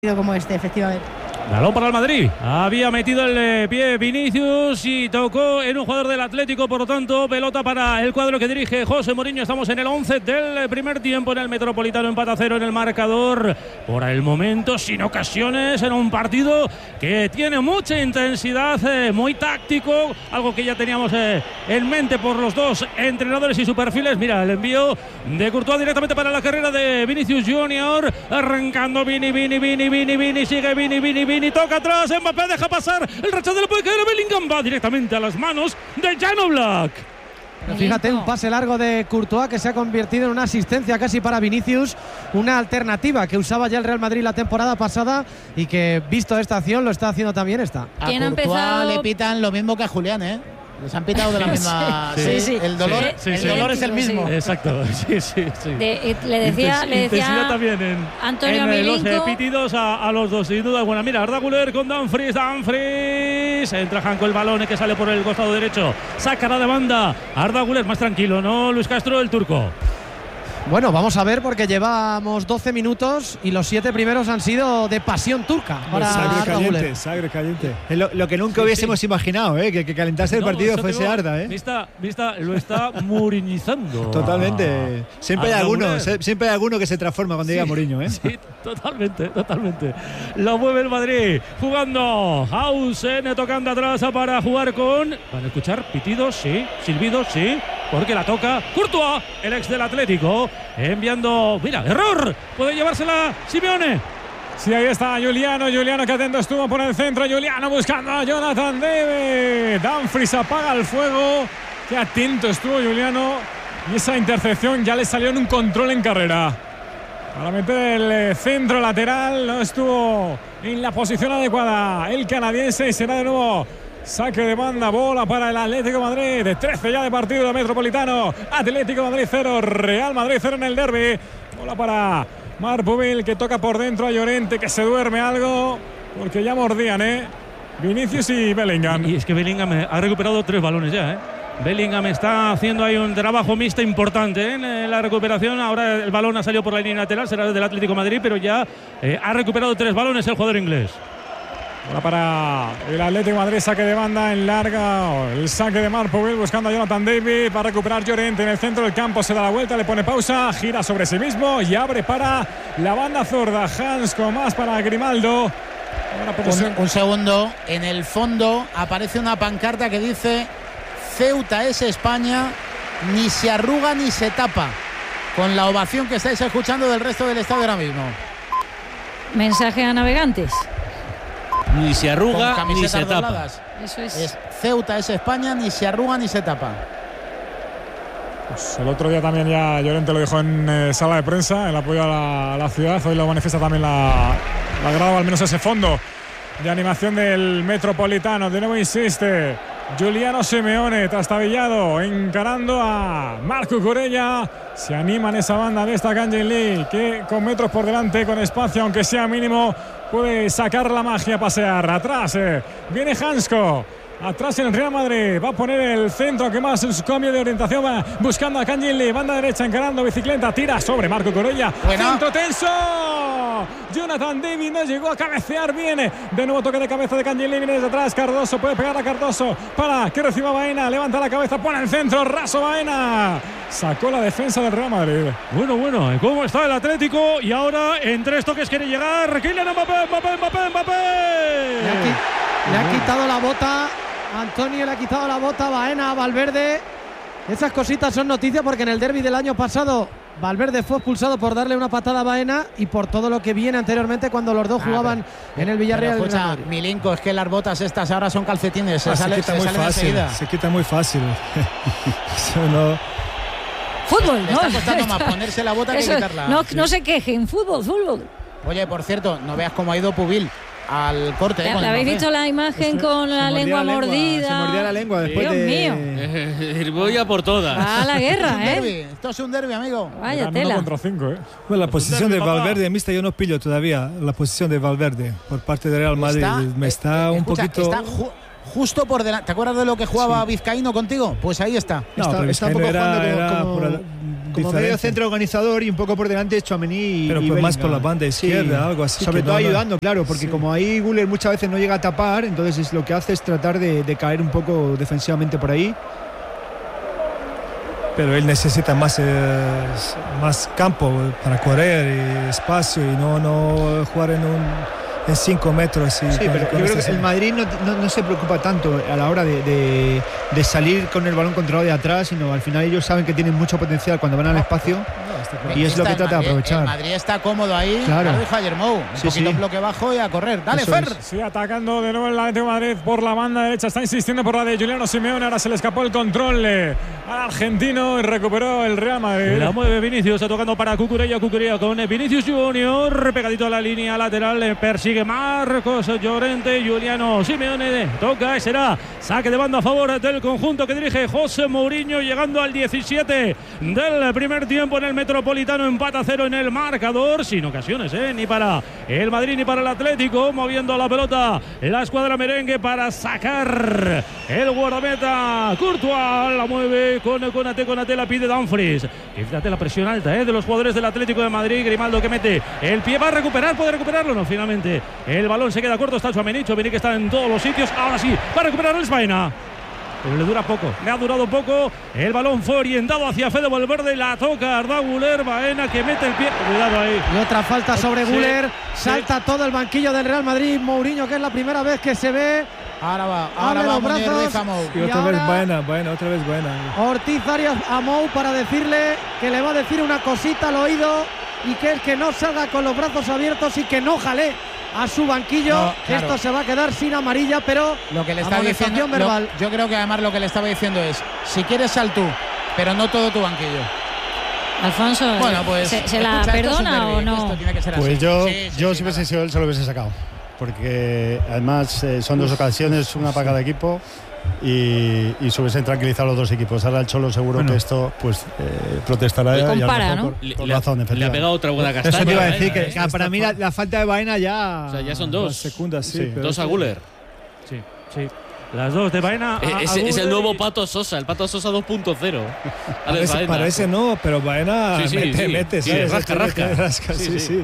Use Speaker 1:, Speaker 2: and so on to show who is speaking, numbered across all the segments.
Speaker 1: como este, efectivamente.
Speaker 2: Balón para el Madrid. Había metido el pie Vinicius y tocó en un jugador del Atlético, por lo tanto, pelota para el cuadro que dirige José Mourinho. Estamos en el 11 del primer tiempo en el Metropolitano, empate a 0 en el marcador. Por el momento, sin ocasiones, en un partido que tiene mucha intensidad, muy táctico, algo que ya teníamos en mente por los dos entrenadores y sus perfiles. Mira, el envío de Courtois directamente para la carrera de Vinicius Junior, arrancando Vini, sigue Vini, toca atrás, Mbappé deja pasar, el rechazo le puede caer a Bellingham, va directamente a las manos de Jan Oblak.
Speaker 3: Fíjate, un pase largo de Courtois que se ha convertido en una asistencia casi para Vinicius, una alternativa que usaba ya el Real Madrid la temporada pasada y que, visto esta acción, lo está haciendo también esta.
Speaker 4: A Courtois le pitan lo mismo que a Julián, ¿eh? Les han pitado de la misma.
Speaker 1: Sí.
Speaker 4: El dolor, el dolor es el mismo.
Speaker 2: Exacto, sí.
Speaker 1: Le decía
Speaker 2: intensidad también
Speaker 1: Antonio
Speaker 2: en los
Speaker 1: Milinko.
Speaker 2: pitidos a los dos, sin duda alguna. Mira, Arda Güler con Dumfries, entra Janko, el balón que sale por el costado derecho, sacará de banda Arda Güler, más tranquilo, ¿no? Luis Castro, el turco.
Speaker 3: Bueno, vamos a ver, porque llevamos 12 minutos y los 7 primeros han sido de pasión turca para
Speaker 5: Sangre caliente. Es lo que nunca hubiésemos imaginado, que calentase el partido fuese Arda,
Speaker 2: Vista, lo está muriñizando.
Speaker 5: Totalmente. Siempre hay alguno que se transforma cuando llega Mourinho,
Speaker 2: Sí, totalmente. Lo mueve el Madrid, jugando Hausen, tocando atrás para jugar con... ¿Van a escuchar pitidos? Sí. Silbidos, sí. Porque la toca Courtois, el ex del Atlético, enviando, mira, error, puede llevársela Simeone.
Speaker 6: Sí, ahí está Juliano que atento estuvo por el centro, Juliano buscando a Jonathan David, Dumfries apaga el fuego, qué atento estuvo Juliano y esa intercepción ya le salió en un control en carrera. Para meter el centro lateral no estuvo en la posición adecuada el canadiense y será de nuevo saque de banda, bola para el Atlético de Madrid, de 13 ya de partido de Metropolitano. Atlético de Madrid 0, Real Madrid 0 en el derbi. Bola para Marc Pubil, que toca por dentro a Llorente, que se duerme algo, porque ya mordían, Vinicius y Bellingham.
Speaker 2: Y es que Bellingham ha recuperado 3 balones ya, Bellingham está haciendo ahí un trabajo mixto importante en la recuperación. Ahora el balón ha salido por la línea lateral, será del Atlético de Madrid, pero ya ha recuperado 3 balones el jugador inglés.
Speaker 6: Ahora para el Atlético de Madrid, saque de banda en larga, el saque de Marc Pubil buscando a Jonathan David para recuperar Llorente en el centro del campo, se da la vuelta, le pone pausa, gira sobre sí mismo y abre para la banda zurda. Hans con más para Grimaldo.
Speaker 4: Un segundo, en el fondo aparece una pancarta que dice: Ceuta es España, ni se arruga ni se tapa, con la ovación que estáis escuchando del resto del estadio ahora mismo.
Speaker 1: Mensaje a navegantes.
Speaker 2: Ni se arruga ni se tapa.
Speaker 4: Dobladas.
Speaker 1: Eso es.
Speaker 4: Ceuta es España, ni se arruga ni se tapa.
Speaker 6: Pues el otro día también ya Llorente lo dijo en sala de prensa, el apoyo a la ciudad. Hoy lo manifiesta también la grada, al menos ese fondo de animación del Metropolitano. De nuevo insiste Giuliano Simeone, trastabillado, encarando a Marco Cucurella. Se anima en esa banda de esta Kangin Lee, que con metros por delante, con espacio, aunque sea mínimo, puede sacar la magia a pasear. Atrás viene Hansko. Atrás en el Real Madrid, va a poner el centro, que más en su cambio de orientación, va buscando a Kangin Lee, banda derecha, encarando, bicicleta, tira sobre Marco Cucurella. Centro tenso. Jonathan David no llegó a cabecear bien. De nuevo toque de cabeza de Kangin Lee, viene desde atrás. Cardoso puede pegar a Cardoso para que reciba Baena. Levanta la cabeza, pone el centro, raso Baena. Sacó la defensa del Real Madrid.
Speaker 2: Bueno, ¿cómo está el Atlético? Y ahora en 3 toques quiere llegar Kylian Mbappé.
Speaker 3: Le ha quitado la bota Antonio, le ha quitado la bota Baena a Valverde. Esas cositas son noticias porque en el derbi del año pasado Valverde fue expulsado por darle una patada a Baena y por todo lo que viene anteriormente cuando los dos jugaban en el Villarreal.
Speaker 4: Pero escucha, Milinko, es que las botas estas ahora son calcetines, se salen enseguida.
Speaker 5: Se quita muy fácil. Eso no.
Speaker 1: Fútbol,
Speaker 4: Le está costando más ponerse la bota que quitarla.
Speaker 1: No se quejen, fútbol.
Speaker 4: Oye, por cierto, no veas cómo ha ido Pubil al corte.
Speaker 1: ¿Le habéis visto la imagen con la lengua mordida?
Speaker 5: Se mordía la lengua después
Speaker 1: Dios mío.
Speaker 2: Voy a por todas.
Speaker 1: A la guerra,
Speaker 4: Esto es un derbi, amigo.
Speaker 1: Vaya tela.
Speaker 6: 1 contra 5,
Speaker 5: Bueno, la posición de Valverde, mista, yo no pillo todavía la posición de Valverde por parte de Real Madrid. Me está un poquito...
Speaker 4: Está justo por delante. ¿Te acuerdas de lo que jugaba Vizcaíno contigo? Pues ahí está.
Speaker 5: No, pero
Speaker 3: está un poco
Speaker 5: era
Speaker 3: jugando como...
Speaker 5: diferente.
Speaker 7: centro organizador y un poco por delante Tchouaméni
Speaker 5: pero
Speaker 7: y
Speaker 5: pues más
Speaker 7: Bellingham.
Speaker 5: por la banda izquierda,
Speaker 7: Sí.
Speaker 5: algo así.
Speaker 7: Sobre
Speaker 5: que
Speaker 7: todo
Speaker 5: no,
Speaker 7: ayudando, claro, porque
Speaker 5: sí.
Speaker 7: como ahí Güler muchas veces no llega a tapar, entonces es lo que hace es tratar de caer un poco defensivamente por ahí.
Speaker 5: Pero él necesita más campo para correr y espacio y no jugar en 5 metros.
Speaker 7: Sí, pero yo creo que el Madrid no se preocupa tanto a la hora de salir con el balón controlado de atrás, sino al final ellos saben que tienen mucho potencial cuando van al espacio y es lo que trata de aprovechar.
Speaker 4: El Madrid está cómodo ahí,
Speaker 7: claro.
Speaker 4: Lo dijo ayer Mou, un poquito en bloque bajo y a correr. Dale,
Speaker 7: Eso
Speaker 4: Fer.
Speaker 7: es.
Speaker 6: Sí, atacando de nuevo el Atlético de Madrid por la banda derecha, está insistiendo por la de Juliano Simeone, ahora se le escapó el control al argentino y recuperó el Real Madrid.
Speaker 2: La mueve Vinicius, tocando para Cucurella con Vinicius Junior, pegadito a la línea lateral, le persigue Marcos Llorente, Juliano Simeone toca y será saque de banda a favor del conjunto que dirige José Mourinho, llegando al 17 del primer tiempo en el Metropolitano, empate a 0 en el marcador, sin ocasiones, ni para el Madrid ni para el Atlético, moviendo la pelota la escuadra merengue para sacar el guardameta Courtois, la mueve con Konaté, la pide Dumfries. Y fíjate la presión alta de los jugadores del Atlético de Madrid. Grimaldo que mete el pie, va a recuperar, puede recuperarlo, no, finalmente el balón se queda corto, está Tchouaméni que está en todos los sitios, ahora sí, va a recuperar el Baena. Pero le dura poco, le ha durado poco. El balón fue orientado hacia Fede Valverde, la toca Arda Güler, Baena que mete el pie, cuidado ahí.
Speaker 3: Y otra falta sobre
Speaker 2: Sí,
Speaker 3: Güler,
Speaker 2: sí.
Speaker 3: salta todo el banquillo del Real Madrid. Mourinho, que es la primera vez que se ve.
Speaker 4: Ahora
Speaker 3: Abre
Speaker 4: va
Speaker 3: los
Speaker 4: Munir
Speaker 3: brazos.
Speaker 4: Ruiz a Mou.
Speaker 5: Y
Speaker 3: Y
Speaker 5: otra vez
Speaker 3: ahora-
Speaker 5: Baena, otra vez Baena.
Speaker 3: Ortiz Arias a Mou para decirle que le va a decir una cosita al oído y que es que no salga con los brazos abiertos y que no jale a su banquillo.
Speaker 4: No, claro.
Speaker 3: Esto se va a quedar sin amarilla, pero
Speaker 4: Lo que le está
Speaker 3: amonestación
Speaker 4: diciendo,
Speaker 3: verbal.
Speaker 4: yo creo que además lo que le estaba diciendo es, si quieres sal tú, pero no todo tu banquillo.
Speaker 1: Alfonso,
Speaker 4: Bueno, pues
Speaker 1: ¿se la
Speaker 4: escucha, esto es un
Speaker 1: perdona
Speaker 4: derbi,
Speaker 1: o no?
Speaker 4: Esto tiene que ser
Speaker 8: Pues
Speaker 4: así.
Speaker 8: yo
Speaker 4: Sí,
Speaker 8: si
Speaker 4: sí,
Speaker 8: hubiese
Speaker 4: nada.
Speaker 8: sido él se lo hubiese sacado. Porque además son dos ocasiones, una para cada equipo y se hubiesen tranquilizado los dos equipos. Ahora el Cholo seguro que esto pues protestará
Speaker 1: Pues
Speaker 8: y a lo
Speaker 1: compara,
Speaker 8: mejor
Speaker 1: ¿no?
Speaker 8: por razón,
Speaker 9: Le ha
Speaker 8: efectivamente.
Speaker 9: pegado otra buena castaña.
Speaker 7: Eso te iba a decir,
Speaker 9: Baena,
Speaker 7: que para mí la falta de Baena ya...
Speaker 9: O sea, ya son
Speaker 5: Dos
Speaker 9: dos.
Speaker 5: segundas, sí.
Speaker 8: Sí.
Speaker 5: pero
Speaker 9: Dos a Güler.
Speaker 2: Sí. Las dos de Baena.
Speaker 9: Es el nuevo Pato Sosa, el Pato Sosa 2.0. Alex Baena.
Speaker 5: Parece no, pero Baena
Speaker 9: Sí,
Speaker 5: mete,
Speaker 9: sí,
Speaker 5: ¿sabes?
Speaker 9: rasca.
Speaker 5: Sí, sí.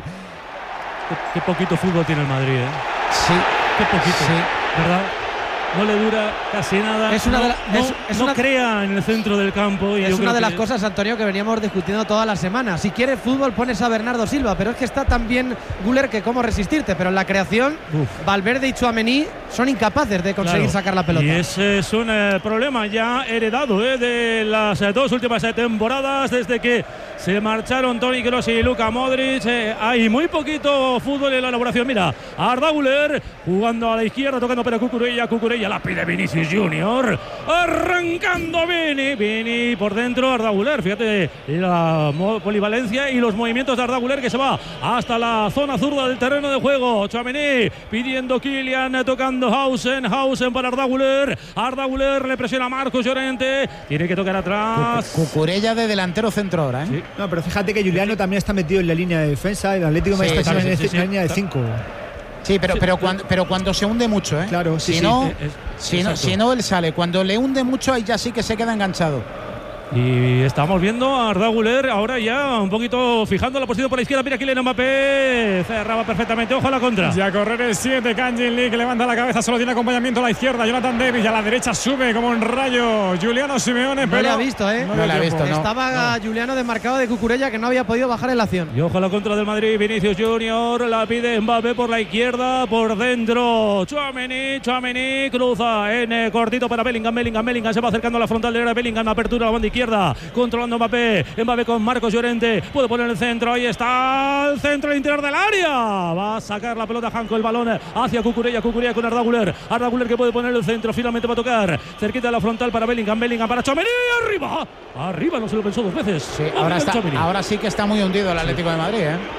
Speaker 2: Qué poquito fútbol tiene el Madrid,
Speaker 4: Sí,
Speaker 2: Qué poquito,
Speaker 4: sí.
Speaker 2: ¿verdad? No le dura casi nada.
Speaker 3: Es una de la- es
Speaker 2: no
Speaker 3: una-
Speaker 2: crea en el centro del campo. Y
Speaker 3: Es
Speaker 2: yo
Speaker 3: una
Speaker 2: creo
Speaker 3: de las
Speaker 2: que-
Speaker 3: cosas, Antonio, que veníamos discutiendo toda la semana. Si quieres fútbol, pones a Bernardo Silva, pero es que está tan bien Güler que cómo resistirte. Pero en la creación, Valverde y Tchouaméni son incapaces de conseguir
Speaker 2: Claro.
Speaker 3: sacar la pelota.
Speaker 2: Y ese es un problema ya heredado de las dos últimas temporadas, desde que se marcharon Toni Kroos y Luka Modric. Hay muy poquito fútbol en la elaboración. Mira, Arda Güler jugando a la izquierda, tocando para Cucurella la pide Vinicius Junior, arrancando Vini por dentro, Arda Güler, fíjate la polivalencia y los movimientos de Arda Güler, que se va hasta la zona zurda del terreno de juego. Tchouaméni pidiendo Kylian, tocando Hausen para Arda Güler le presiona a Marcos Llorente, tiene que tocar atrás.
Speaker 4: Cucurella de delantero centro ahora, ¿eh?
Speaker 2: Sí.
Speaker 7: No, pero fíjate que Juliano también está metido en la línea de defensa, el Atlético de Madrid
Speaker 4: Sí,
Speaker 7: está
Speaker 4: sí,
Speaker 7: en
Speaker 2: sí,
Speaker 7: la línea de 5.
Speaker 4: Sí, pero cuando se hunde mucho, ¿eh?
Speaker 7: Claro, sí,
Speaker 4: si
Speaker 7: sí.
Speaker 4: no,
Speaker 2: Exacto.
Speaker 4: si no, él sale. Cuando le hunde mucho, ahí ya sí que se queda enganchado.
Speaker 2: Y estamos viendo a Arda Güler ahora ya un poquito fijando la posición por la izquierda. Mira Kylian Mbappé, cerraba perfectamente, ojo a la contra.
Speaker 6: Y a correr el 7, Kangin Lee, que levanta la cabeza, solo tiene acompañamiento a la izquierda. Jonathan Davis, y a la derecha sube como un rayo Juliano Simeone,
Speaker 3: No
Speaker 6: pero
Speaker 3: le ha visto, ¿eh?
Speaker 6: no
Speaker 4: No
Speaker 6: le
Speaker 4: le ha
Speaker 6: dio tiempo.
Speaker 4: visto, no.
Speaker 3: Estaba Juliano desmarcado de Cucurella, que no había podido bajar en la acción.
Speaker 2: Y ojo a la contra del Madrid, Vinicius Junior, la pide Mbappé por la izquierda, por dentro, Tchouaméni cruza en cortito para Bellingham se va acercando a la frontal del área, Bellingham apertura a la banda izquierda, controlando Mbappé con Marcos Llorente, puede poner el centro, ahí está el centro al interior del área, va a sacar la pelota Janko, el balón hacia Cucurella con Arda Güler que puede poner el centro, finalmente va a tocar cerquita de la frontal para Bellingham para Tchouaméni, arriba, no se lo pensó dos veces.
Speaker 4: Sí, ahora sí que está muy hundido el Atlético de Madrid, ¿eh?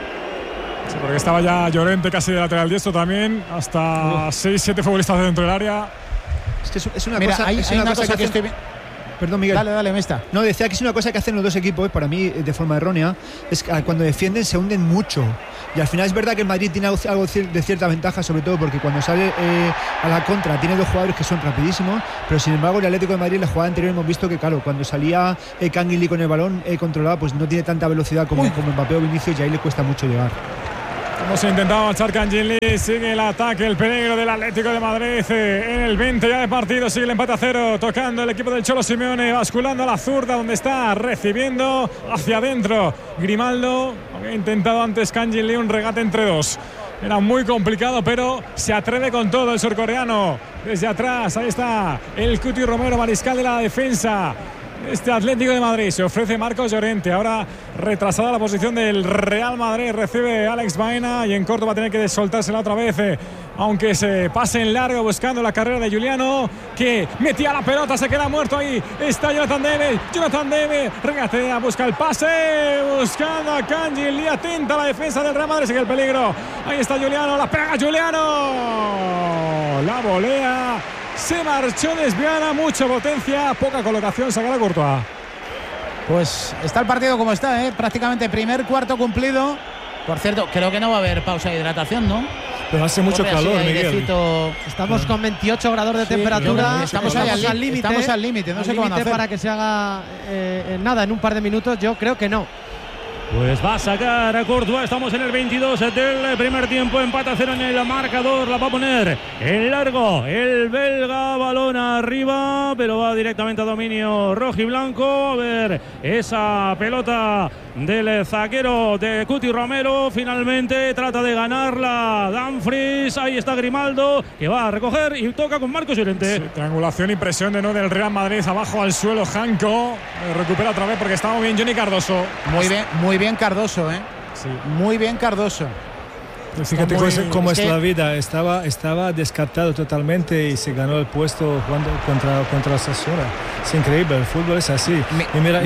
Speaker 6: Sí, porque estaba ya Llorente casi de lateral diestro también, hasta 6-7 futbolistas dentro del área.
Speaker 7: Es que es una
Speaker 4: Mira,
Speaker 7: cosa,
Speaker 4: hay
Speaker 7: es
Speaker 4: una
Speaker 7: una
Speaker 4: cosa que
Speaker 7: hacen-
Speaker 4: estoy viendo.
Speaker 7: Perdón, Miguel.
Speaker 4: Dale, Mesta.
Speaker 7: No, decía que es una cosa que hacen los dos equipos, para mí de forma errónea, es que cuando defienden se hunden mucho. Y al final es verdad que el Madrid tiene algo de cierta ventaja, sobre todo porque cuando sale a la contra tiene dos jugadores que son rapidísimos, pero sin embargo el Atlético de Madrid en la jugada anterior hemos visto que, claro, cuando salía Kangin Lee con el balón controlado, pues no tiene tanta velocidad como Mbappé o Vinicius, y ahí le cuesta mucho llegar.
Speaker 6: Hemos intentado marchar Kangin Lee, sigue el ataque, el peligro del Atlético de Madrid en el 20 ya de partido, sigue el empate a 0, tocando el equipo del Cholo Simeone, basculando a la zurda donde está recibiendo hacia adentro Grimaldo. Había intentado antes Kangin Lee un regate entre dos, era muy complicado, pero se atreve con todo el surcoreano. Desde atrás, ahí está el Cuti Romero, mariscal de la defensa. Este Atlético de Madrid se ofrece Marcos Llorente. Ahora retrasada la posición del Real Madrid. Recibe Alex Baena y en corto va a tener que soltársela otra vez. Aunque se pase en largo buscando la carrera de Juliano, que metía la pelota, se queda muerto ahí. Está Jonathan David. Regatea, busca el pase. Buscando a Kangin Lee. Atenta a la defensa del Real Madrid. Sigue el peligro. Ahí está Juliano. La pega Juliano. La volea. Se marchó desviada, mucha potencia, poca colocación, saca la Courtois.
Speaker 4: Pues está el partido como está, prácticamente primer cuarto cumplido. Por cierto, creo que no va a haber pausa de hidratación, ¿no?
Speaker 5: Pero hace mucho calor, Miguel.
Speaker 3: Estamos con 28 grados de temperatura.
Speaker 4: Estamos al límite. Estamos al límite, no sé qué van a hacer.
Speaker 3: Para que se haga nada en un par de minutos, yo creo que no.
Speaker 2: Pues va a sacar a Courtois. Estamos en el 22 del primer tiempo. Empate a 0 en el marcador. La va a poner en largo el belga. Balón arriba, pero va directamente a dominio rojiblanco. A ver esa pelota del zaguero de Cuti Romero. Finalmente trata de ganarla Dumfries. Ahí está Grimaldo, que va a recoger y toca con Marcos Llorente.
Speaker 6: Sí, triangulación y presión de nuevo del Real Madrid. Abajo al suelo Janko. Recupera otra vez porque estaba muy bien Johnny Cardoso.
Speaker 4: Muy bien Cardoso,
Speaker 6: Sí.
Speaker 4: Muy bien Cardoso.
Speaker 5: Fíjate cómo es la vida. Estaba descartado totalmente y se ganó el puesto jugando contra Osasuna. Es increíble, el fútbol es así. Mira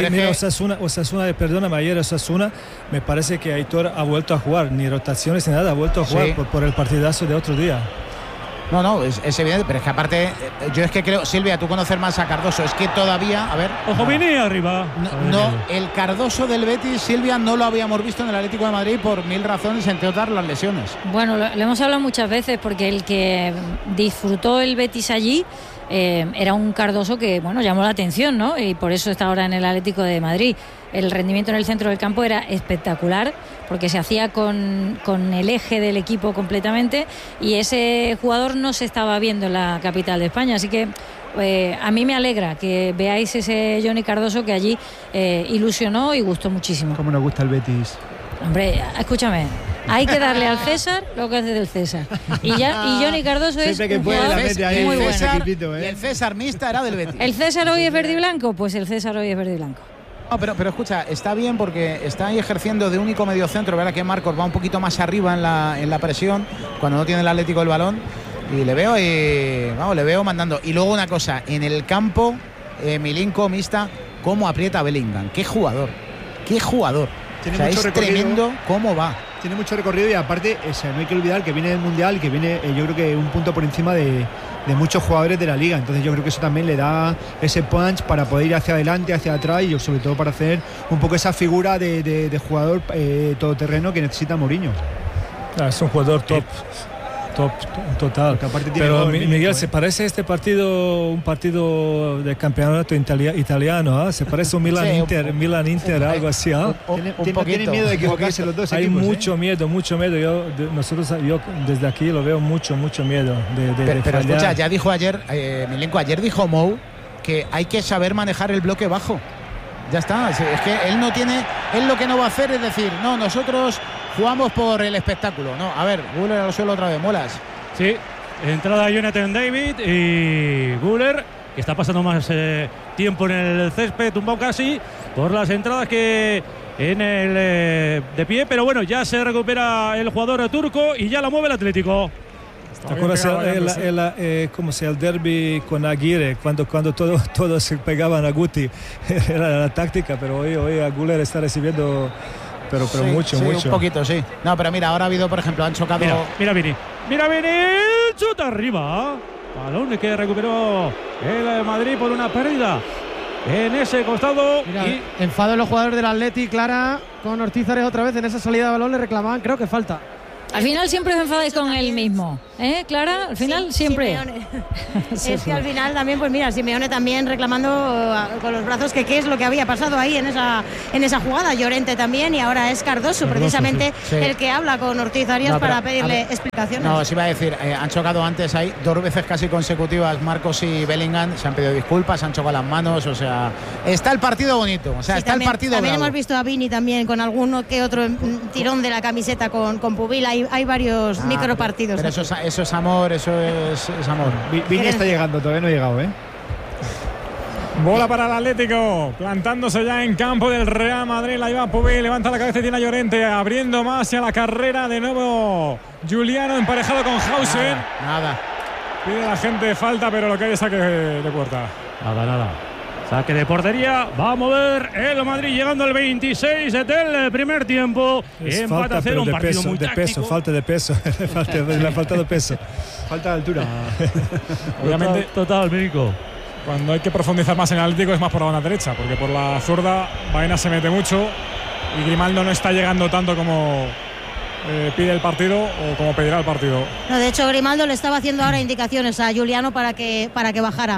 Speaker 5: Osasuna, perdóname, ayer Osasuna, me parece que Aitor ha vuelto a jugar, ni rotaciones ni nada, ha vuelto a jugar por el partidazo de otro día.
Speaker 4: No, es evidente, pero es que aparte, yo es que creo, Silvia, tú conoces más a Cardoso, es que todavía, a ver.
Speaker 2: Ojo, Vini arriba.
Speaker 4: No, el Cardoso del Betis, Silvia, no lo habíamos visto en el Atlético de Madrid por mil razones, entre otras las lesiones.
Speaker 1: Bueno, lo hemos hablado muchas veces porque el que disfrutó el Betis allí era un Cardoso que, bueno, llamó la atención, ¿no? Y por eso está ahora en el Atlético de Madrid. El rendimiento en el centro del campo era espectacular porque se hacía con el eje del equipo completamente y ese jugador no se estaba viendo en la capital de España, así que a mí me alegra que veáis ese Johnny Cardoso que allí ilusionó y gustó muchísimo.
Speaker 7: ¿Cómo nos gusta el Betis?
Speaker 1: Hombre, escúchame, hay que darle al César lo que hace del César. Y Johnny Cardoso es un jugador muy bueno.
Speaker 4: Y el César mixta era del Betis.
Speaker 1: ¿El César hoy es verde y blanco? Pues el César hoy es verde y blanco.
Speaker 4: No, pero escucha, está bien porque está ahí ejerciendo de único mediocentro. Verá que Marcos va un poquito más arriba en la presión cuando no tiene el Atlético el balón. Y le veo mandando. Y luego una cosa, en el campo, Milinko, Mista, cómo aprieta a Bellingham. ¡Qué jugador!
Speaker 7: Tiene mucho
Speaker 4: es
Speaker 7: recorrido.
Speaker 4: Tremendo cómo va.
Speaker 7: Tiene mucho recorrido y aparte, no hay que olvidar que viene del Mundial, que viene yo creo que un punto por encima de muchos jugadores de la Liga. Entonces yo creo que eso también le da ese punch para poder ir hacia adelante, hacia atrás y sobre todo para hacer un poco esa figura de jugador todoterreno que necesita Mourinho.
Speaker 5: Es un jugador top total. Pero Miguel, ¿se parece este partido un partido de campeonato italiano? Se parece un Milan-Inter, algo así.
Speaker 7: Tienen miedo de equivocarse los dos
Speaker 5: Hay
Speaker 7: equipos.
Speaker 5: Mucho miedo. Yo desde aquí lo veo mucho miedo
Speaker 4: pero escucha, ya dijo ayer, Milenko, dijo Mou que hay que saber manejar el bloque bajo. Ya está, es que él lo que no va a hacer es decir, no, nosotros jugamos por el espectáculo. No, a ver, Güler al suelo otra vez, Molas.
Speaker 2: Sí, entrada Jonathan David y Güler, que está pasando más tiempo en el césped, tumbado casi, por las entradas que en el de pie. Pero bueno, ya se recupera el jugador turco y ya la mueve el Atlético.
Speaker 5: ¿Te acuerdas el derbi con Aguirre cuando todos se pegaban a Guti? Era la táctica, pero hoy a Güler está recibiendo pero sí, mucho.
Speaker 4: Un poquito, sí. No, pero mira, ahora ha habido, por ejemplo, han chocado.
Speaker 2: Mira Vini, chuta arriba. Balón que recuperó el Madrid por una pérdida en ese costado.
Speaker 3: Mira, enfado de los jugadores del Atleti, Clara, con Ortízares otra vez en esa salida de balón, le reclamaban, creo que falta.
Speaker 1: Al final siempre os enfadáis con él mismo, Clara? Al final siempre.
Speaker 10: Es que al final también, pues mira, Simeone también reclamando con los brazos que qué es lo que había pasado ahí en esa jugada. Llorente también, y ahora es Cardoso precisamente el que habla con Ortiz Arias para pedirle explicaciones.
Speaker 4: No, os iba a decir, han chocado antes ahí 2 veces casi consecutivas Marcos y Bellingham, se han pedido disculpas, se han chocado las manos, o sea, está el partido bonito, o sea, está
Speaker 10: también,
Speaker 4: el partido
Speaker 10: también
Speaker 4: bravo.
Speaker 10: Hemos visto a Vini también con alguno que otro tirón de la camiseta con Pubil, hay varios micropartidos.
Speaker 4: Pero eso es amor, eso es amor.
Speaker 7: Vini está llegando, todavía no ha llegado,
Speaker 6: Bola para el Atlético, plantándose ya en campo del Real Madrid. La lleva Pubil, levanta la cabeza y tiene a Llorente, abriendo más hacia la carrera. De nuevo Juliano emparejado con Hausen.
Speaker 4: Nada.
Speaker 6: Pide la gente falta, pero lo que hay es saque de puerta.
Speaker 2: Nada. Saque de portería. Va a mover el Madrid llegando al 26 del primer tiempo. Empate a 0, un partido muy táctico.
Speaker 5: Falta de peso. Le ha faltado peso.
Speaker 7: Falta de altura.
Speaker 6: Obviamente,
Speaker 2: total, México.
Speaker 6: Cuando hay que profundizar más en el Atlético es más por la banda derecha, porque por la zurda Baena se mete mucho y Grimaldo no está llegando tanto como pide el partido o como pedirá el partido.
Speaker 10: No, de hecho, Grimaldo le estaba haciendo ahora indicaciones a Juliano para que bajara.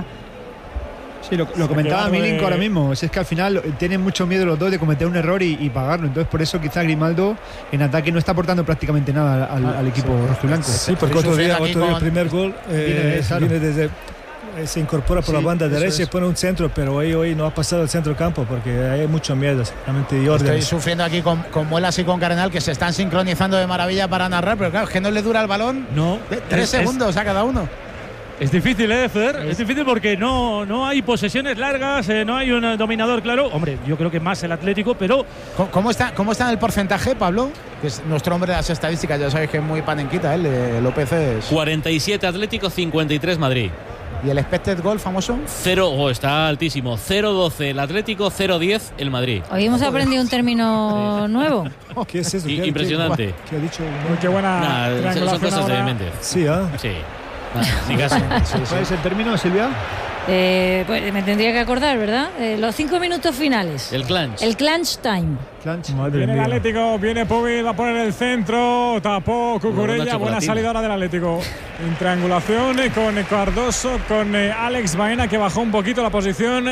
Speaker 7: Sí, lo comentaba Milinko ahora mismo. Es que al final tienen mucho miedo los dos de cometer un error y pagarlo. Entonces, por eso quizá Grimaldo en ataque no está aportando prácticamente nada al equipo rojiblanco.
Speaker 5: Sí, porque otro día el primer gol viene desde. Se incorpora por la banda derecha y pone un centro, pero hoy no ha pasado el centro campo porque hay mucho miedo.
Speaker 4: Estoy sufriendo aquí con Muelas y con Cardenal, que se están sincronizando de maravilla para narrar, pero claro, es que no le dura el balón.
Speaker 2: No.
Speaker 4: 3 segundos a cada uno.
Speaker 2: Es difícil, Fer. Es difícil porque no hay posesiones largas, no hay un dominador claro. Hombre, yo creo que más el Atlético, pero.
Speaker 4: ¿Cómo está en el porcentaje, Pablo? Que es nuestro hombre de las estadísticas, ya sabéis que es muy panenquita, de López es.
Speaker 9: 47 Atlético, 53 Madrid.
Speaker 4: ¿Y el expected goal famoso?
Speaker 9: 0, está altísimo. 0-12 el Atlético, 0-10 el Madrid.
Speaker 1: Hoy hemos aprendido un término nuevo.
Speaker 5: ¿Qué es eso?
Speaker 9: Impresionante.
Speaker 5: ¿Qué ha dicho?
Speaker 6: Qué buena
Speaker 9: son cosas de mente.
Speaker 5: Sí,
Speaker 9: Sí. Ni caso.
Speaker 7: ¿Cuál es el término, Silvia?
Speaker 1: Pues me tendría que acordar, ¿verdad? Los 5 minutos finales.
Speaker 9: El clutch.
Speaker 1: El clutch time.
Speaker 6: Viene el Atlético, viene Pubil, va a poner el centro, tapó Cucurella, buena salida ahora del Atlético. En triangulación con Cardoso, con Alex Baena, que bajó un poquito la posición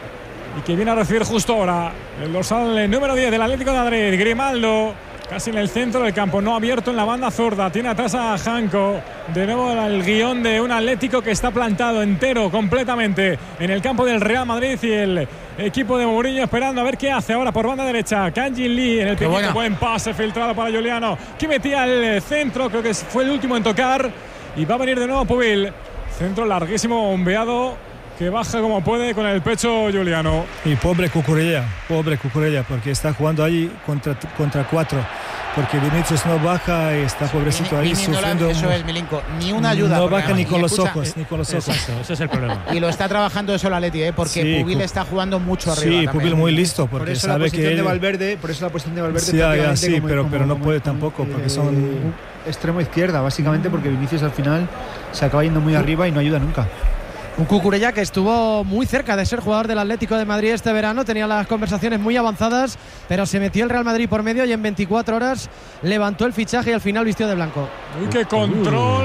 Speaker 6: y que viene a recibir justo ahora el dorsal número 10 del Atlético de Madrid, Grimaldo. Casi en el centro del campo, no abierto en la banda zurda. Tiene atrás a Janko. De nuevo el guión de un Atlético que está plantado entero, completamente en el campo del Real Madrid. Y el equipo de Mourinho esperando a ver qué hace ahora por banda derecha. Kanjin Lee en el pequeño, buen pase filtrado para Juliano, que metía el centro. Creo que fue el último en tocar. Y va a venir de nuevo Pubil. Centro larguísimo, bombeado, que baja como puede con el pecho Juliano.
Speaker 5: Y pobre Cucurella, porque está jugando allí contra 4. Porque Vinicius no baja y está pobrecito ahí sufriendo.
Speaker 4: Eso es, Milinko, ni una ayuda.
Speaker 5: No baja ni con los ojos,
Speaker 2: Ese es el problema.
Speaker 4: Y lo está trabajando eso el Atleti, porque Pubil está jugando mucho arriba.
Speaker 5: Sí, Pubil muy listo, porque
Speaker 7: por eso
Speaker 5: sabe
Speaker 7: la posición
Speaker 5: que
Speaker 7: de Valverde, por eso la posición de Valverde.
Speaker 5: Sí, pero no puede tampoco, porque son
Speaker 7: extremo izquierda, básicamente, porque Vinicius al final se acaba yendo muy arriba y no ayuda nunca.
Speaker 3: Un Cucurella que estuvo muy cerca de ser jugador del Atlético de Madrid este verano, tenía las conversaciones muy avanzadas, pero se metió el Real Madrid por medio y en 24 horas levantó el fichaje y al final vistió de blanco.
Speaker 6: ¡Uy, qué control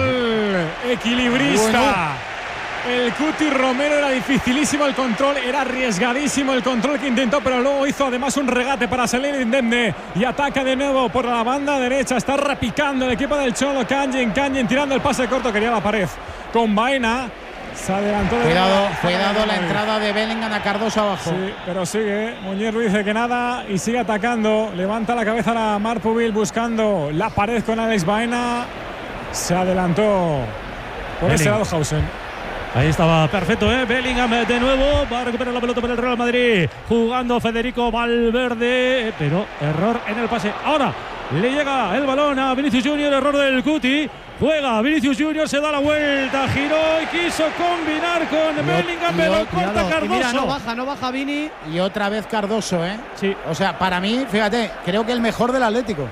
Speaker 6: equilibrista! El Cuti Romero, era dificilísimo el control, era arriesgadísimo el control que intentó, pero luego hizo además un regate para salir indemne y ataca de nuevo por la banda derecha. Está repicando el equipo del Cholo. Kanjin tirando el pase corto, quería la pared con Baena. Se adelantó.
Speaker 4: Cuidado la entrada de Bellingham a Cardoso abajo.
Speaker 6: Sí, pero sigue. Muñiz Ruiz dice que nada y sigue atacando. Levanta la cabeza a Marc Pubil buscando la pared con Alex Baena. Se adelantó por ese lado Hausen.
Speaker 2: Ahí estaba perfecto, Bellingham de nuevo. Va a recuperar la pelota para el Real Madrid. Jugando Federico Valverde. Pero error en el pase. Ahora le llega el balón a Vinicius Junior. Error del Cuti. Juega Vinicius Junior, se da la vuelta, giró y quiso combinar con Bellingham, pero corta Cardoso.
Speaker 3: Mira, no baja Vini.
Speaker 4: Y otra vez Cardoso,
Speaker 2: Sí.
Speaker 4: O sea, para mí, fíjate, creo que el mejor del Atlético.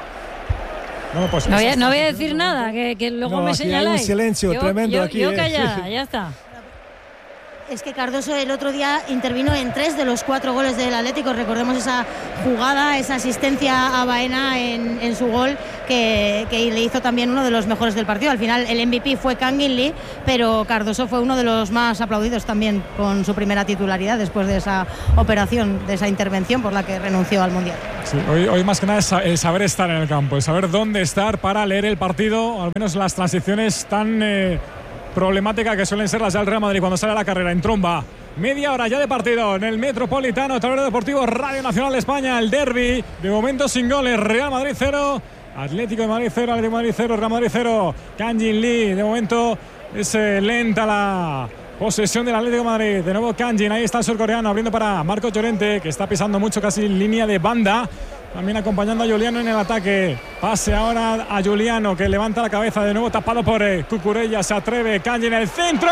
Speaker 1: No voy a decir nada, que luego me señaláis.
Speaker 5: Hay un silencio tremendo aquí.
Speaker 1: Yo callada, ya está.
Speaker 10: es que Cardoso el otro día intervino en 3 de los 4 goles del Atlético. Recordemos esa jugada, esa asistencia a Baena en su gol, que le hizo también uno de los mejores del partido. Al final el MVP fue Kangin Lee, pero Cardoso fue uno de los más aplaudidos también con su primera titularidad después de esa operación, de esa intervención por la que renunció al Mundial.
Speaker 6: Sí, hoy más que nada es el saber estar en el campo, el saber dónde estar para leer el partido, al menos las transiciones tan problemáticas que suelen ser las del Real Madrid cuando sale a la carrera en tromba. Media hora ya de partido en el Metropolitano, Tablero Deportivo, Radio Nacional de España, el derbi, de momento sin goles, Real Madrid 0, Atlético de Madrid 0, Atlético de Madrid 0, Real Madrid 0, Kangin Lee, de momento es lenta la posesión del Atlético de Madrid. De nuevo Kangin, ahí está el surcoreano abriendo para Marcos Llorente, que está pisando mucho, casi en línea de banda. También acompañando a Juliano en el ataque. Pase ahora a Juliano, que levanta la cabeza, de nuevo tapado por Cucurella. Se atreve Kangin en el centro.